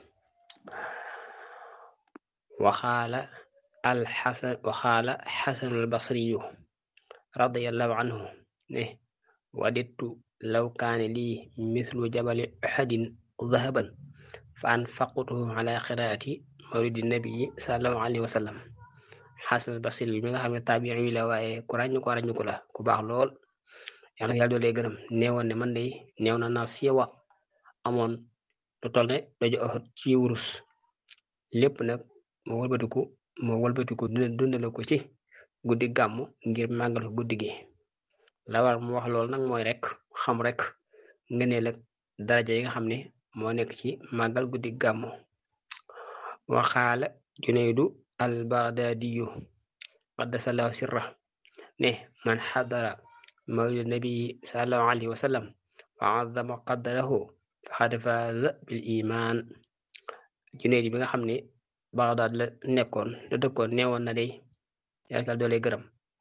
waxaala xasanul basriyu radiyallahu anhu ne wadittu law kaane lii mislu jabali uhudin dahaban fa anfaqtuhu ala qiraati mawlidi nabii sallallahu alayhi wa sallam xasanul basriyu mi nga xam ne taabi'i la waaye ku ràññu ko la ku baax lool yàlla na yàlla doolee gërëm neewoon ne man de neew na naa siiwa amoon lu toll ne daju Uhud ci wurus lépp nag moo wëlbatiku dundale ko ci guddi gàmmu ngir màggal ko guddi gi la war mu wax loolu nag mooy rek xam rek ngëneel ak daraja yi nga xam ne moo nekk ci màggal guddi gàmmu waxaala Junaydu al Baghdadiyu qaddasallahu sirra ne man xadara mawlid nabii sallallahu alayhi wa sallam wa azama qadrahu faqad faaza bil iman Junaydu bi nga xam ne Baghdad la nekkoon la dëkkoon neewoon na day yàlla doole gërëm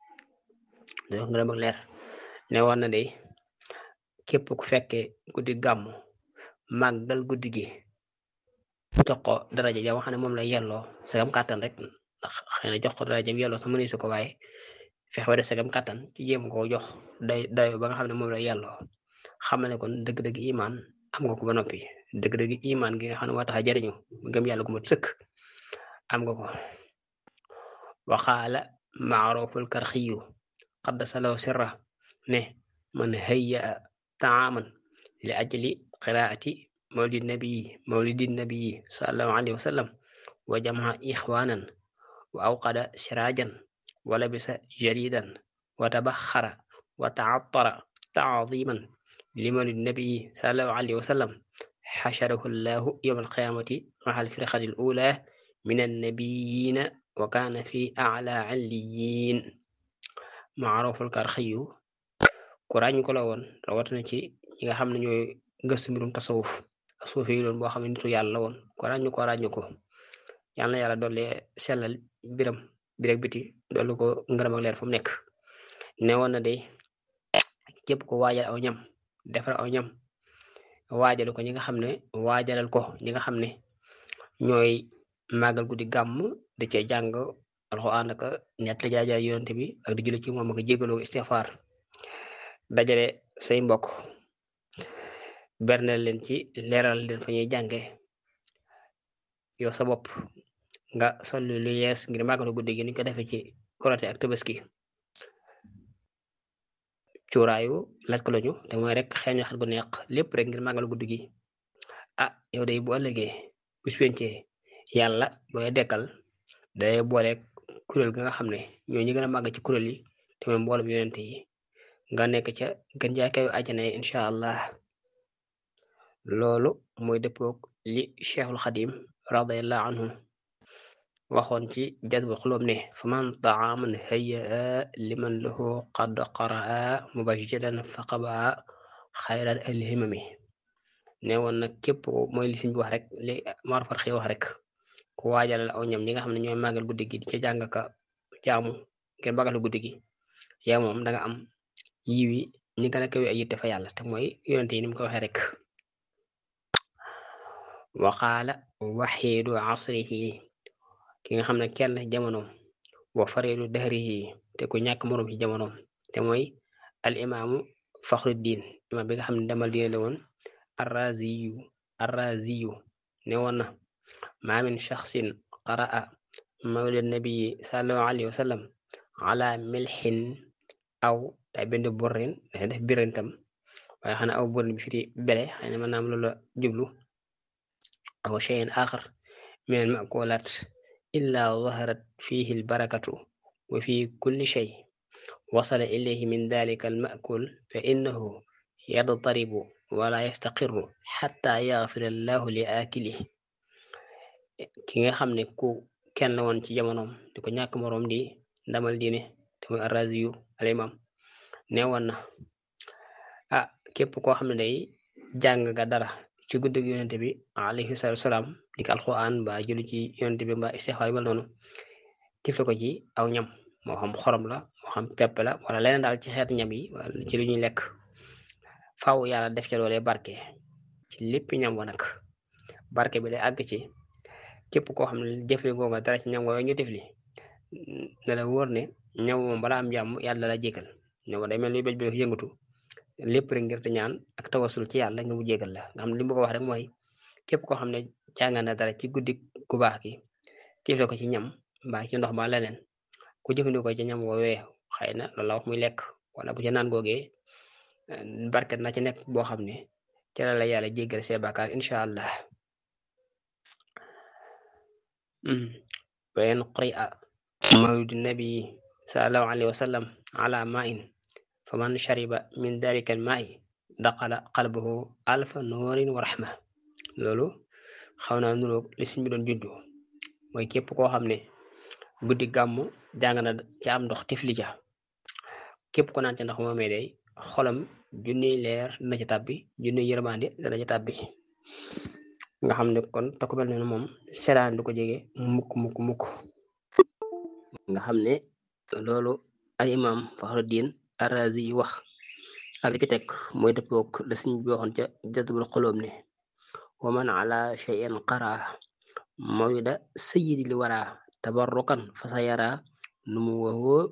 ak leer neewoon na day képp ku fekkee guddi gàmmu màggal guddi gi jox ko daraja ja wax ne moom la yelloo sagam kàttan rek ndax xëy na jox ko daraja bi yelloo sa mëni su ko waaye fexe ba def sagam kàttan ci jéem koo jox dayo ba nga xam ne moom la yelloo xamal ne kon dëgg-dëgg imaan am nga ko ba noppi dëgg-dëgg imaan gi nga xam ne moo tax a jariñu gëm yàlla gu mat sëkk am nga ko waxaala maaruful karxiyu qaddasalaw sirra ne man hayya taaman li ajli qiraati mawlidi nabii sallallahu alayhi wa sallam wa jamaa ixwanan wa awqada sirajan wa labisa jaridan wa tabaxara wa taatara taadiman li mawlidi nabii sallallahu alayhi wa sallam xasharahu llahu yowma alqiyamati maxa alfirqati al ula min annabiyina wa kaana fi ala alliyin maaruful karxiyu ku ràññ ko la woon rawatina ci ñi nga xam ne ñooy gëstu mbirum tasawuf suufi yi doon boo xam ne nitu yàlla la woon ku ràññu ko yàlla na yàlla dolli sellal biram birek biti dolli ko ngërëm ak leer fu mu nekk ne woon na day képp ko waajal aw ñam defar aw ñam waajal ko ñi nga xam ne waajalal ko ñi nga xam ne ñooy màggal guddi gàmm di cee jàng alxuraan ak ñett la jaajaay yonente bi ak di julli ci moom ak jégaloo istighfar dajale say mbokk berneel leen ci leeral leen fa ñuy jànge yow sa bopp nga sol lu yees ngir màggalu guddi gi ni ko defee ci korite ak tabaski cuuraayu laaj ko lañu te mooy rek xeeñ xat gu neex lépp rek ngir màggalu guddi gi yow day bu ëllëgee bis pencee yàlla booy dekkal day boole kuréel ga nga xam ne ñoo ñi gën a màgg ci kuréel yi te mooy mboolem yonente yi nga nekk ca gën jaakayu àjjana yi incha allah loolu mooy dëppoog li cheikhul xadim radiallahu anhu waxoon ci jazbul xulub ne faman taaman hayya liman lahu qad qaraa mubashiran faqaba xayral alhimami ne woon nag képp mooy li siñ bi wax rek li marfar xi wax rek ku waajalal aw ñam ñi nga xam ne ñooy màggal guddi gi di ca jàng ka jaamu ngir màggal guddi gi yow moom da nga am yiwi ñi gën a kawe ay yitte fa yàlla te mooy yonente yi ni mu ko waxee rek waqaala waxiidu asrihi ki nga xam ne kenn jamonoom wa faridu dahrihi te ku ñàkk moroom ci jamonoom te mooy al imaamu faxruddin imaam bi nga xam ne demal diine la woon arraziyu ne woon na maa min shaxsin qaraa mawlid nabii sallallahu alayhi wa sallam ala milxin aw day bind burrin day def birintam waaye xam ne aw burrin bi firi bele xëy na mën naa am loolu jublu aw cheyin axar min al makulat illa zaharat fihi al barakatu wa fi kulli shay wasala ilayhi min dalika al makul fa innahu yadtaribu wala yastaqirru xatta yaxfira allahu li akilihi ki nga xam ne ku kenn woon ci jamonoom di ko ñàkk moroom di ndamal diine te muy arraziyu al imam ne woon na képp koo xam ne day jàng nga dara ci guddi gi yonente bi alayhi salaatu salaam di ko alquran ba julli ci yonente bi ba istixfaar yu mel noonu tifle ko ci aw ñam moo xam xorom la moo xam pepp la wala leneen daal ci xeetu ñam yi wala ci lu ñuy lekk faaw yàlla def ca loolee barke ci lépp ñam wa nag barke bi day àgg ci képp koo xam ne jëfli googa dara ci ñam wa ñu tifli na la wóor ne ñam moom balaa am jàmm yàlla la jégal ñam day mel ni béj bi yëngatu lépp rek ngir te ñaan ak tawasul ci yàlla nga mu jégal la nga xam ne li mu ko wax rek mooy képp koo xam ne jàng na dara ci guddi gu baax gi tifle ko ci ñam mbaa ci ndox ba leneen ku jëfandikoo ci ñam woowee xëy na loolu la wax muy lekk wala bu ca naan googee barket na ci nekk boo xam ne ci la yàlla jéggal see bàkkaar incha allah. wa in quri'a mawlidu nabii sallallahu alayhi wa sallam ala ma'in faman shariba min dalika al ma'i daqala qalbuhu alfa nuurin wa rahma. loolu xaw naa nuroog li suñ bi doon juddu mooy képp koo xam ne guddi gàmmu jàng na ci am ndox tifli ja képp ko naan ci ndox moomee day xolam junniy leer dana ci tàbbi junniy yërmande dana ci tàbbi nga xam ne kon te ku mel ne moom selaan du ko jege mukk nga xam ne loolu al imam Faxruddin Ar-Razi yi wax ak li ci teg mooy dëppoog la suñ bi waxoon ca Jazbul Qulub ne wa man ala shay'in qara mawida sayyidi li wara tabarrukan fa sa yara nu mu waxoo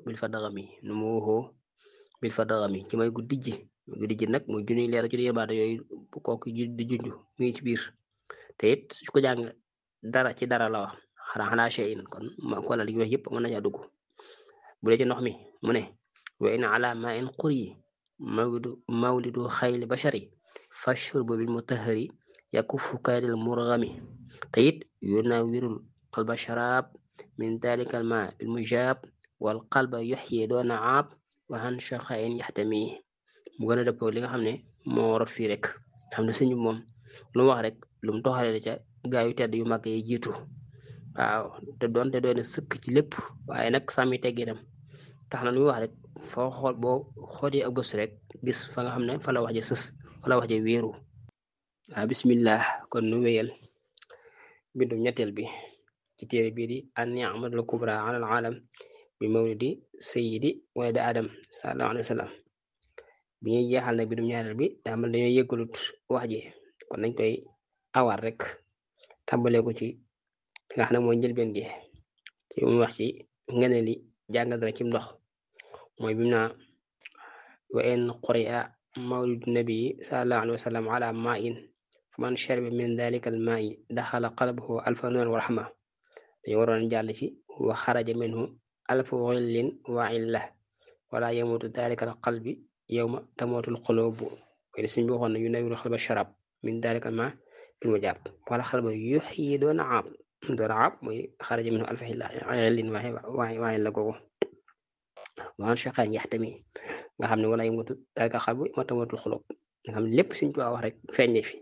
bil fadagami ci may guddi ji nag muy junniy leer ci yërmande yooyu bu kooku di junj mu ngi ci biir te it su ko jàng dara ci dara la wax xanaa shay'in kon ko la li wax yëpp mën na caa dugg bu dee ci ndox mi mu ne wa in ala ma in quri mawlidu xayli bashari fa shurbu bil mutahhari yakuffu kaydal murghami te it yunawwirul qalba sharab min dalika al ma bil mujab wal qalba yuhyi doona aab wa an shaqain yahtami mu gën a dëppoo li nga xam ne moo rot fii rek xam ne sëñ moom lu mu wax rek lu mu toxalee ca gaa yu tedd yu mag yi jiitu waaw te doonte doy na sëkk ci lépp waaye nag sàmmi tegginam tax na lu muy wax rek foo xool boo xoolee ak gëstu rek gis fa nga xam ne fa la wax ja sës fa la wax ja wéeru waaw bismillah kon nu wéyal bindu ñetteel bi ci téere bii di an-ni'matul kubra ala al alam bi mawlidi sayyidi waladi adam sallallahu alayhi wa sallam bi ñuy jeexal nag bindum ñaareel bi daa mel dañoo yëggalut wax ji kon nañ koy awaat rek tàmbalee ko ci nga xam ne mooy njëlbeen gi ci mu wax ci ngene li jàng dara ci ndox mooy bimu naa wa in quri'a mawlidu nabii sallallahu alayhi wa sallam ala ma'in faman shariba min dalika al ma'i daxala qalbuhu alfa nuur wa rahma dañu waroon jàll ci wa xaraja minhu alfu xillin wa illa wala yamutu dalika al qalbi yawma tamutul qulubu mooy suñ bi waxoon na yunawwiru xalba sharab min dalika al ma bil mujab wala xalba yuhyi doona aab mooy xaraja minhu alfu xillin wa illa googu waan shaqaan yaxtami nga xam ne wala yamutu dalika al qalbu yawma tamutul qulub nga xam ne lépp suñ bi wax rek feeñ fi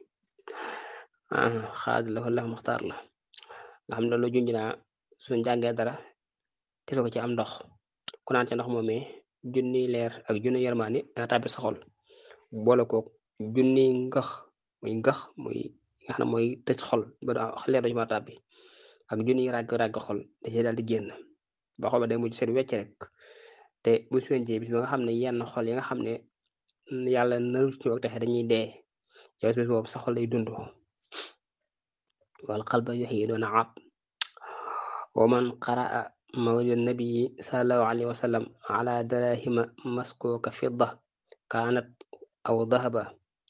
xaad la wala muxtaar la nga xam ne loolu junj naa suñ jàngee dara te ko ci am ndox ku naan ci ndox moomee junniy leer ak junniy yërmaande dana tàbbi sa xol boole koog junniy ngax muy nga xam ne mooy tëj xol ba leer dañu ma tàbbi ak junniy ràgg xol da cee daal di génn ba xol ba day mujj seet wecc rek te bu suñjee bis ba nga xam ne yenn xol yi nga xam ne yàlla naru ci wax taxe dañuy dee yow bis boobu sa xol lay dund wal qalba yuhyi doona aab wa man qaraa mawlid nabii sallallahu alayhi wa sallam ala darahima maskuka fidda kaanat aw dahaba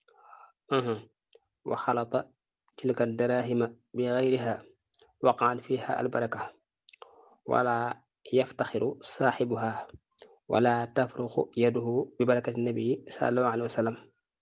wa xalata tilka darahima bi gayriha waqaat fiha albaraka wala yaftaxiru saaxibuha wala tafruxu yaduhu bi barakati nabii sallallahu alayhi wa sallam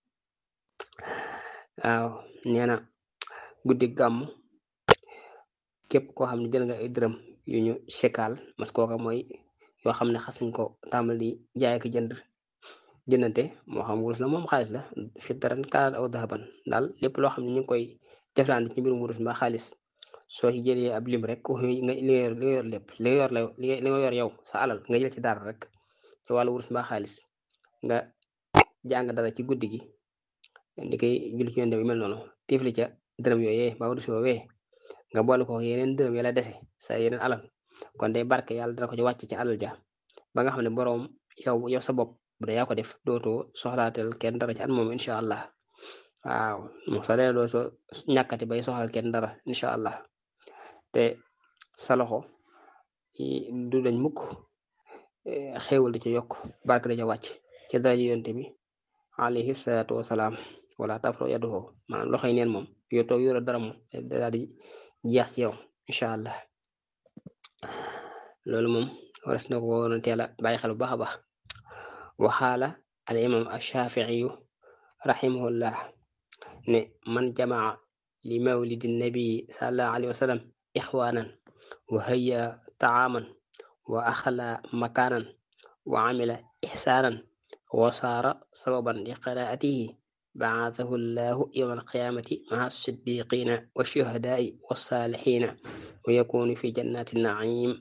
waaw nee na guddi gàmmu képp koo xam ne jël nga ay dërëm yu ñu sekaal mas kooka mooy yoo xam ne xasuñ ko tàmbali jaay ak jëndante moo xam wurus la moom xaalis la fiddaran kaanat aw dahaban daal lépp loo xam ne ñu ngi koy jëflante ci mbirum wurus mbaa xaalis soo ci jëlee ab lim rek nga li nga yor lépp li nga yor yow sa alal nga jël ci dara rek ci wàllu wurus mbaa xaalis nga jàng dara ci guddi gi di koy julli ci yonent bi mel noonu tifli ca dërëm yooyee ba wurus woowee nga boole ko yeneen dërëm yàlla dese sa yeneen alal kon day barke yàlla dana ko ci wàcc ci alal ja ba nga xam ne boroom yow sa bopp bu dee yaa ko def dootoo soxlaatel kenn dara ci at moom incha allah waaw moom sa dee doo soo ñàkkati bay soxlaal kenn dara incha allah te sa loxo du dañ mukk xéewal di ci yokk barke da ca wàcc ci dara ji yonte bi alayhi salaatu wasalaam wala tafro yaduho maanaam loxoy neen moom yow toog yore dara moom daal di jeex ci yow incha allah loolu moom waras na ko woon teel a bàyyi xel bu baax a baax waxaala al imam ash-Shafi'i rahimahullah ne man jamaa li mawlidi nabi sallallahu alayhi wa sallam ixwanan wa hayya taaman wa axla makanan wa amila ixsaanan wa saara sababan li qiraatihi baathahu llahu yowma alqiyamati maa siddiqina wa shuhadaai wa saalixiina wa yakunu fi jannati naim.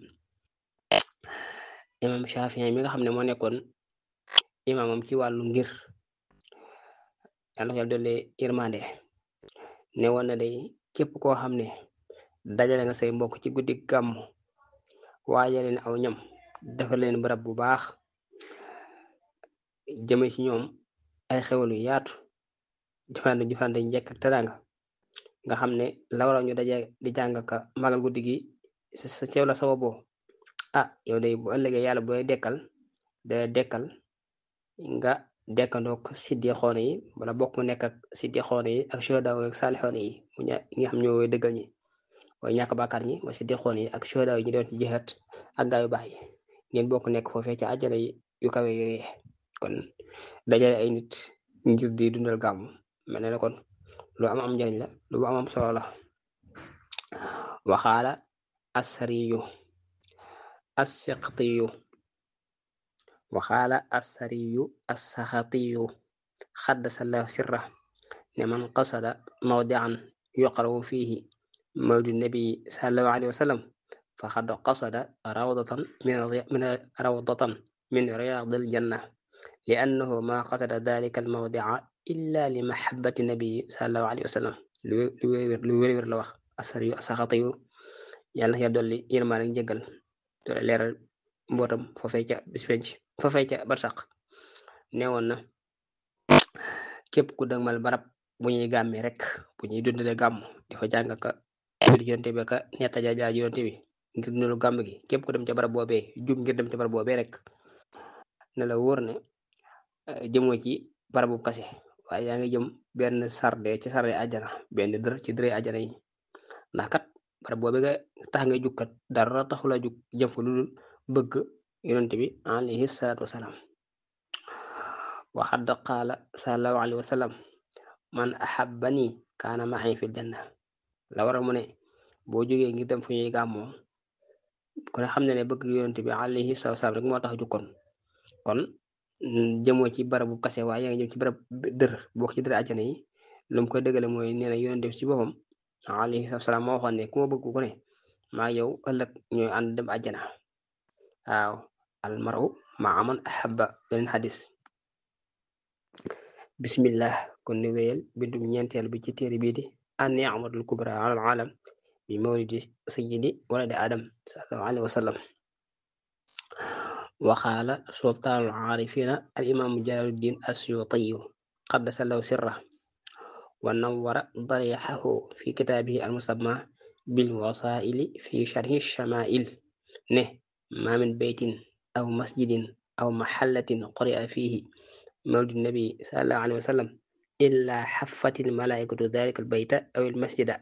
imam Shafii mi nga xam ne moo nekkoon imaamam ci wàllu ngir yàlla ko yàlla doole yërmande ne woon na day képp koo xam ne dajale nga say mbokk ci guddi gàmm waaye leen aw ñam defal leen barab bu baax jëme ci ñoom ay xewal yu yaatu jëfande njekk ak teraanga nga xam ne la waral ñu daje di jàng ka magal guddi gi sa ceew la sababoo yow day bu ëllëgee yàlla bu lay dekkal nga dekkandoog siddiqoon yi wala bokk nga nekk ak siddiqoon yi ak shuhadaa ak saalixoon yi mu ñi nga xam ñoo dëggal ñi waaye ñàkk bàkkaar ñi mooy siddiqoon yi ak shuhadaa yi ñu doon ci jihaat ak gaa yu baax yi ngeen bokk nekk foofee ci àjjana yi yu kawe yooyee kon dajale ay nit ngir di dundal gàmm mel ne kon lu am njariñ la lu am solo la. waxaala asariyu السقطي وقال السري السخطي قدس الله سره لمن قصد موضعا يقرأ فيه مولد النبي صلى الله عليه وسلم فقد قصد روضة من رياض الجنة لأنه ما قصد ذلك الموضع إلا لمحبة النبي صلى الله عليه وسلم lu wér la wax السري السخطي yàlla ya dolli yërmaan ak njëggal te leeral mbootam foofee ca bis penc foofee ca barsaq neewoon na képp ku dëgmal barab bu ñuy gàmmee rek bu ñuy dundale gàmm di fa jàng ka julli yonte bi ka ñetta jaajaa yonte bi ngir dundalu gàmm gi képp ku dem ca barab boobee jub ngir dem ca barab boobee rek ne la wóor ne jëmoo ci barabu kase waaye yaa ngi jëm benn sarde ci sarde àjjana benn dër ci dëree àjjana yi ndax kat barab boobe nga tax ngay jukkat dara taxula juk jëm fa lu dul bëgg yonent bi alayhi salaatu wasalaam. waxad qaala sallallahu alayhi wa sallam man ahabbani kaana ma'i fil janna la waral mu ne boo jógee ngir dem fu ñuy gàmmoo kon xam ne bëgg yonent bi alayhi salaatu wasalaam rek moo tax jukkoon kon jëmoo ci barabu kase waaye yaa ngi jëm ci barab dër bokk ci dër àjjana yi lu mu koy dëggale mooy nee na yonent bi ci boppam alayhi salaam moo waxoon ne ku ma bëgg ko ne maa yow ëllëg ñooy ànd dem àjjana waaw almaru maa man ahabba beneen xadis. bismillah kon ni wéyal bindum ñeenteel bi ci téere bii di an-ni'matul kubra ala al-alam bi mawlidi sayyidi waladi adam sallallahu alayhi wa sallam. waxaala sultaanul aarifina al imaamu jalaaluddin as-suyuuti qaddasallahu sirrahu wa nawwara dariixahu fi kitaabihi al-musammaa bil wasaa'ili fi sharhi shamaa'il ne maa min baytin aw masjidin aw mahallatin quri'a fiihi mawlid nabi sallallahu alayhi wa sallam illaa xaffatil malaa'ikatu daalika al-bayta aw al-masjida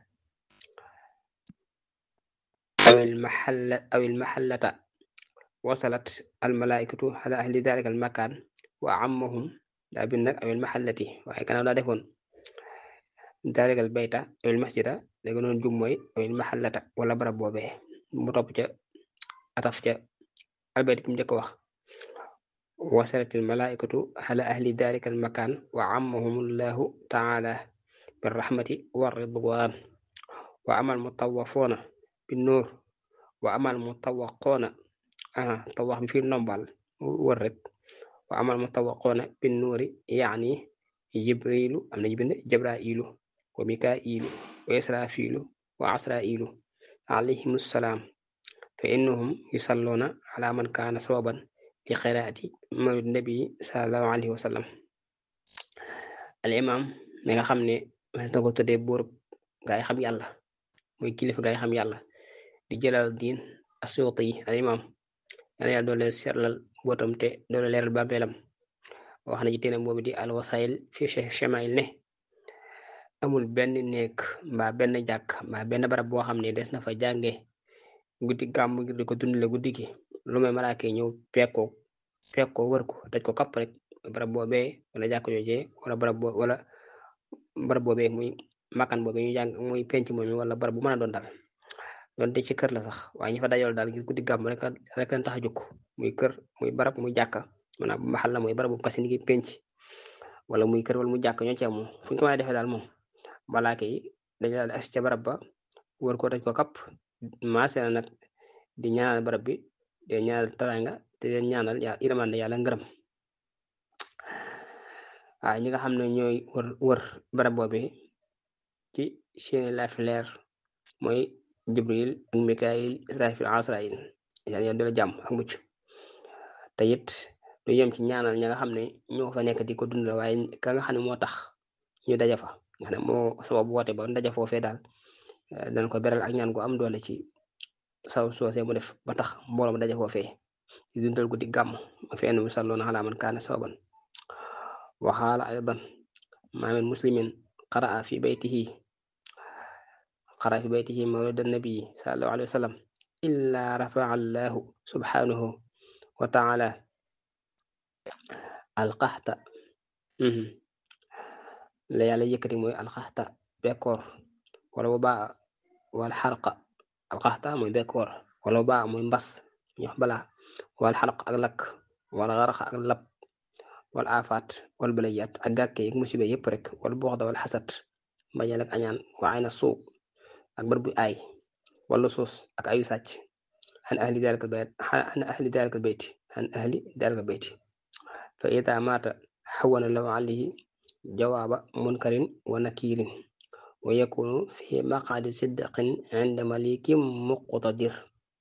aw al-mahallata wasalat al-malaa'ikatu alaa ahli daalika al-makaan wa ammahum daa bind nag aw al-mahallati waaye kanam daa defoon daalika al-bayta aw al-masjida léegi noonu jum mooy aw al-mahallata wala barab boobee mu topp ca ataf ca albayt ku njëkk wax wasalat al-malaa'ikatu ala ahli daalika al-makaan wa ammahumullahu ta'ala bir-rahmati war-ridwaan wa amal mutawwafuuna bin-nuur wa amal mutawwaquuna tawax bi fi nombal wër rek wa amal mutawwaquuna bin-nuuri yaani jibrilu am na bind jabrailu wa mikailu wa israfilu wa asrailu alayhim salaam fa innahum yusalluuna ala man kaana sababan li qiraati mawlid nabi sallallahu alayhi wa sallam. al imam mi nga xam ne mas na ko tuddee buur gaa yi xam yàlla muy kilifa gaa yi xam yàlla di Jalaaluddin as-Suyuuti al imam yàlla yàlla doole seetlal bootam te doole leeral bàmmeelam wax na ci téeram boobu di al wasaa'il fi shamaa'il ne amul benn néeg mbaa benn jàkk mbaa benn barab boo xam ne des na fa jànge guddi gàmm ngir di ko dundale guddi gi lu may malaaka yi ñëw fekkoo wër ko daj ko kapp rek barab boobee wala jàkk joojee wala barab wala barab boobee muy makkaan boobee ñu jàng muy penc moom wala barab bu mën a doon daal donte ci kër la sax waaye ñi fa dajal daal ngir guddi gàmm rek leen tax a jóg muy kër muy barab muy jàkka maanaam maxal la muy barab bu kasi ni penc wala muy kër wala muy jàkk ñoo ci am moom fu ñu ko mën a defee daal moom malaaka yi dañu daal as ca barab ba wër ko dañ ko kapp maase na nag di ñaanal barab bi di ñaanal taranga te leen ñaanal yërmande yàlla ngërëm waaye ñi nga xam ne ñooy wër barab boobi ci seeni laaf leer mooy jibril ak mikaayil israfil asrail yàlla doole jàmm ak mucc te it lu yem ci ñaanal ña nga xam ne ñoo fa nekk di ko dundal waaye ka nga xam ne moo tax ñu daja fa nga xam ne moo sabab woote ba ndaja foofee daal dañ ko beral ak ñaan gu am doole ci saw soosee mu def ba tax mbooloo mu daja foofee di dundal guddi gàmm ma fi enn musalloona ala man kaana sababan waxaala aydan maa min muslimin qaraa fi baytihi mawlida nabii sallallahu alayhi wa sallam illa rafaa allahu subhanahu wa taala alqaxta la yàlla yëkkati mooy alqaxta bekkoor wala bu baa wal xarqa alqaxta mooy bekkoor wala bu baa mooy mbas ñox balaa wal xarq ak lakk wala xaraxa ak lab wal aafaat wal balayat ak gàkke ak musiba yëpp rek wala buxda wal xasat mbañeel ak añaan waa ay na suu ak bër bu aay wala suus ak ayu sàcc xan ahli dalika bayti fa ida maata xawana law alayhi jawaaba munkarin wa nakirin wa yakunu fi maqadi sidqin inda malikin muqtadir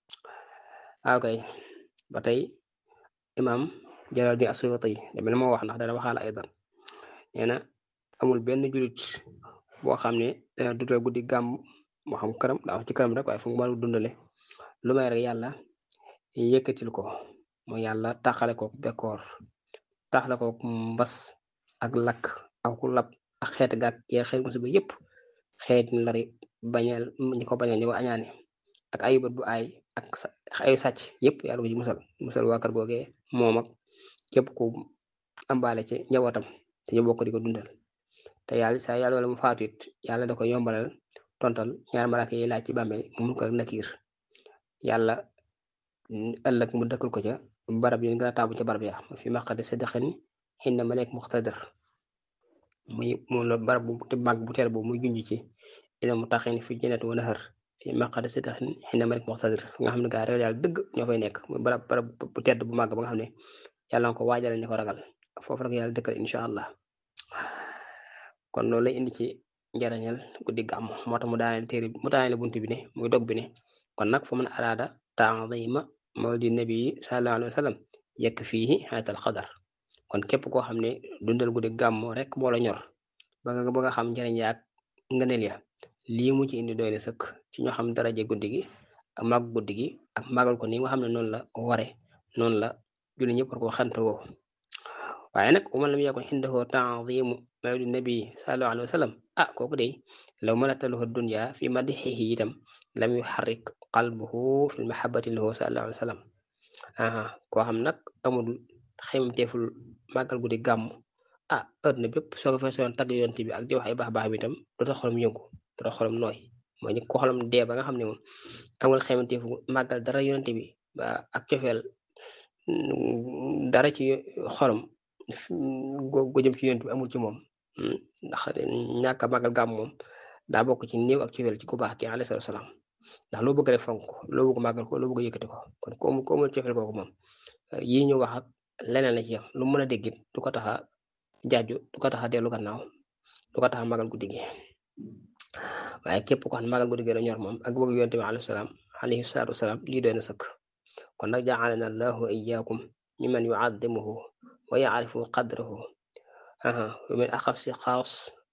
kay ba tey imam Jalaaluddin Asuyuti dama moo wax ndax dana waxaala aydan nee na amul benn julit boo xam ne dana dundal guddi gàmm moo xam këram daa wax ci këram rek waaye fu mu mën a dundale lu may rek yàlla yëkkatil ko mooy yàlla taxale ko bekkoor taxale ko mbas ak lakk ak ku lab ak xeeti gàkk yee xeet musiba yëpp xeeti lari bañeel ñi ko bañeel ñi ko añaane ak ayu bët bu aay ak ayu sàcc yëpp yàlla ko ci musal waa kër googee moom ak képp ku ambaale ci njabootam te ñu bokk di ko dundal te yàlla saa yàlla wala mu faatu it yàlla da ko yombalal tontal ñaar malaaka yi laaj ci bàmmeel mu mun ko nakiir yàlla ëllëg mu dëkkal ko ca barab yi gën a taabu ca barab ya fi maqadi sidqin inda malik muqtadir muy moom la barab bu mag bu teel boobu muy junj ci ina mu taxin fi jannati wa nahar fi maqadi sidqin inda malik muqtadir nga xam ne gaa ragal yàlla dëgg ñoo fay nekk muy barab bu tedd bu màgg ba nga xam ne yàlla nga ko waajale ñu ko ragal foofu rek yàlla dëkkal incha allah kon loolu lay indi ci njariñal guddi gàmm moo tax mu daaneel buntu bi ne muy dog bi ne kon nag fa man araada taadima mawlidi nabi sallallahu alayhi wa sallam yekk fii xayatal xadar kon képp koo xam ne dundal guddi gàmm rek moo la ñor ba nga bëgg a xam njariñ yaak ngëneel ya lii mu ci indi doy na sëkk ci ñoo xam daraje guddi gi ak màgg guddi gi ak màggal ko ni nga xam ne noonu la ware noonu la julli ñëpp war ko xante woo waaye nag uman lam yakun indahu ta'zimu mawlidi nabi sallallahu alayhi wa sallam kooku de law malatalahu dunya fi madixihi itam lam yuxarrik qalbuhu fi mahabbati lahu sallallahu alayhi wa sallam koo xam nag amul xemteeful màggal guddi gàmm adduna bépp soo ko feesoon tagg yonent bi ak di wax ay baax baax bi itam doota xolam yëngu doota xolam nooy mooy ni ko xolam dee ba nga xam ne moom amul xemteefu màggal dara yonent bi ba ak cofeel dara ci xolam go jëm ci yonent bi amul ci moom ndax ñàkk a màggal gàmm moom daa bokk ci néew ak cofeel ci ku baax ki alayhi salaam ndax loo bëgg rek fonk loo bëgg màggal ko loo bëgg yëkkati ko kon ko amul cofeel kooku moom yii ñu wax ak leneen la ci yam lu mën a déggit du ko tax a jaaju du ko tax a dellu gannaaw du ko tax a màggal guddi gi waaye képp ko xam ne màggal guddi gi la ñor moom ak bëgg yonent bi alayhi salaatu wasalaam lii doy na sëkk kon nag ja'alana allahu wa iyyakum mimman yu'azzimuhu wa ya'rifu qadrahu wa min axassi xaas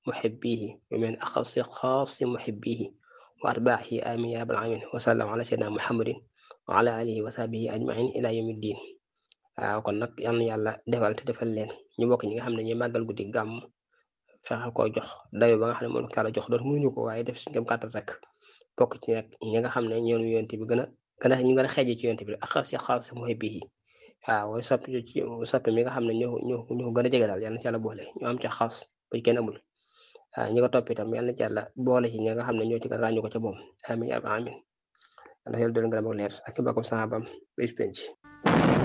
muhibbihi wa atbaa'ihi amin ya rabbal alamin wa sallam ala sayyidina muhammadin wa ala alihi wa sahbihi ajmain ila yawmi ddin kon nag yal na yàlla defal te defal leen ñu bokk ñi nga xam ne ñuy màggal guddi gàmm fexe koo jox dayo ba nga xam ne moom la jox doon mënuñu ko waaye def suñu kàttan rek bokk ci nag ñi nga xam ne ñoom yonent bi ñu gën a xeeje ci yonent bi axassi xaas muhibbihi waaw soppi mi nga xam ne ñoo gën a jege daal yal na ci yàlla boole ñu am ca xaas bu kenn amul ñi ko topp itam yàlla na ci yàlla boole ci ñi nga xam ne ñoo ci gën a ràññu ko ca moom amiin yaa rabbal aalamiin yàlla yàlla doon gërëm ak leer ak ci mbokkum saxaabam ba penc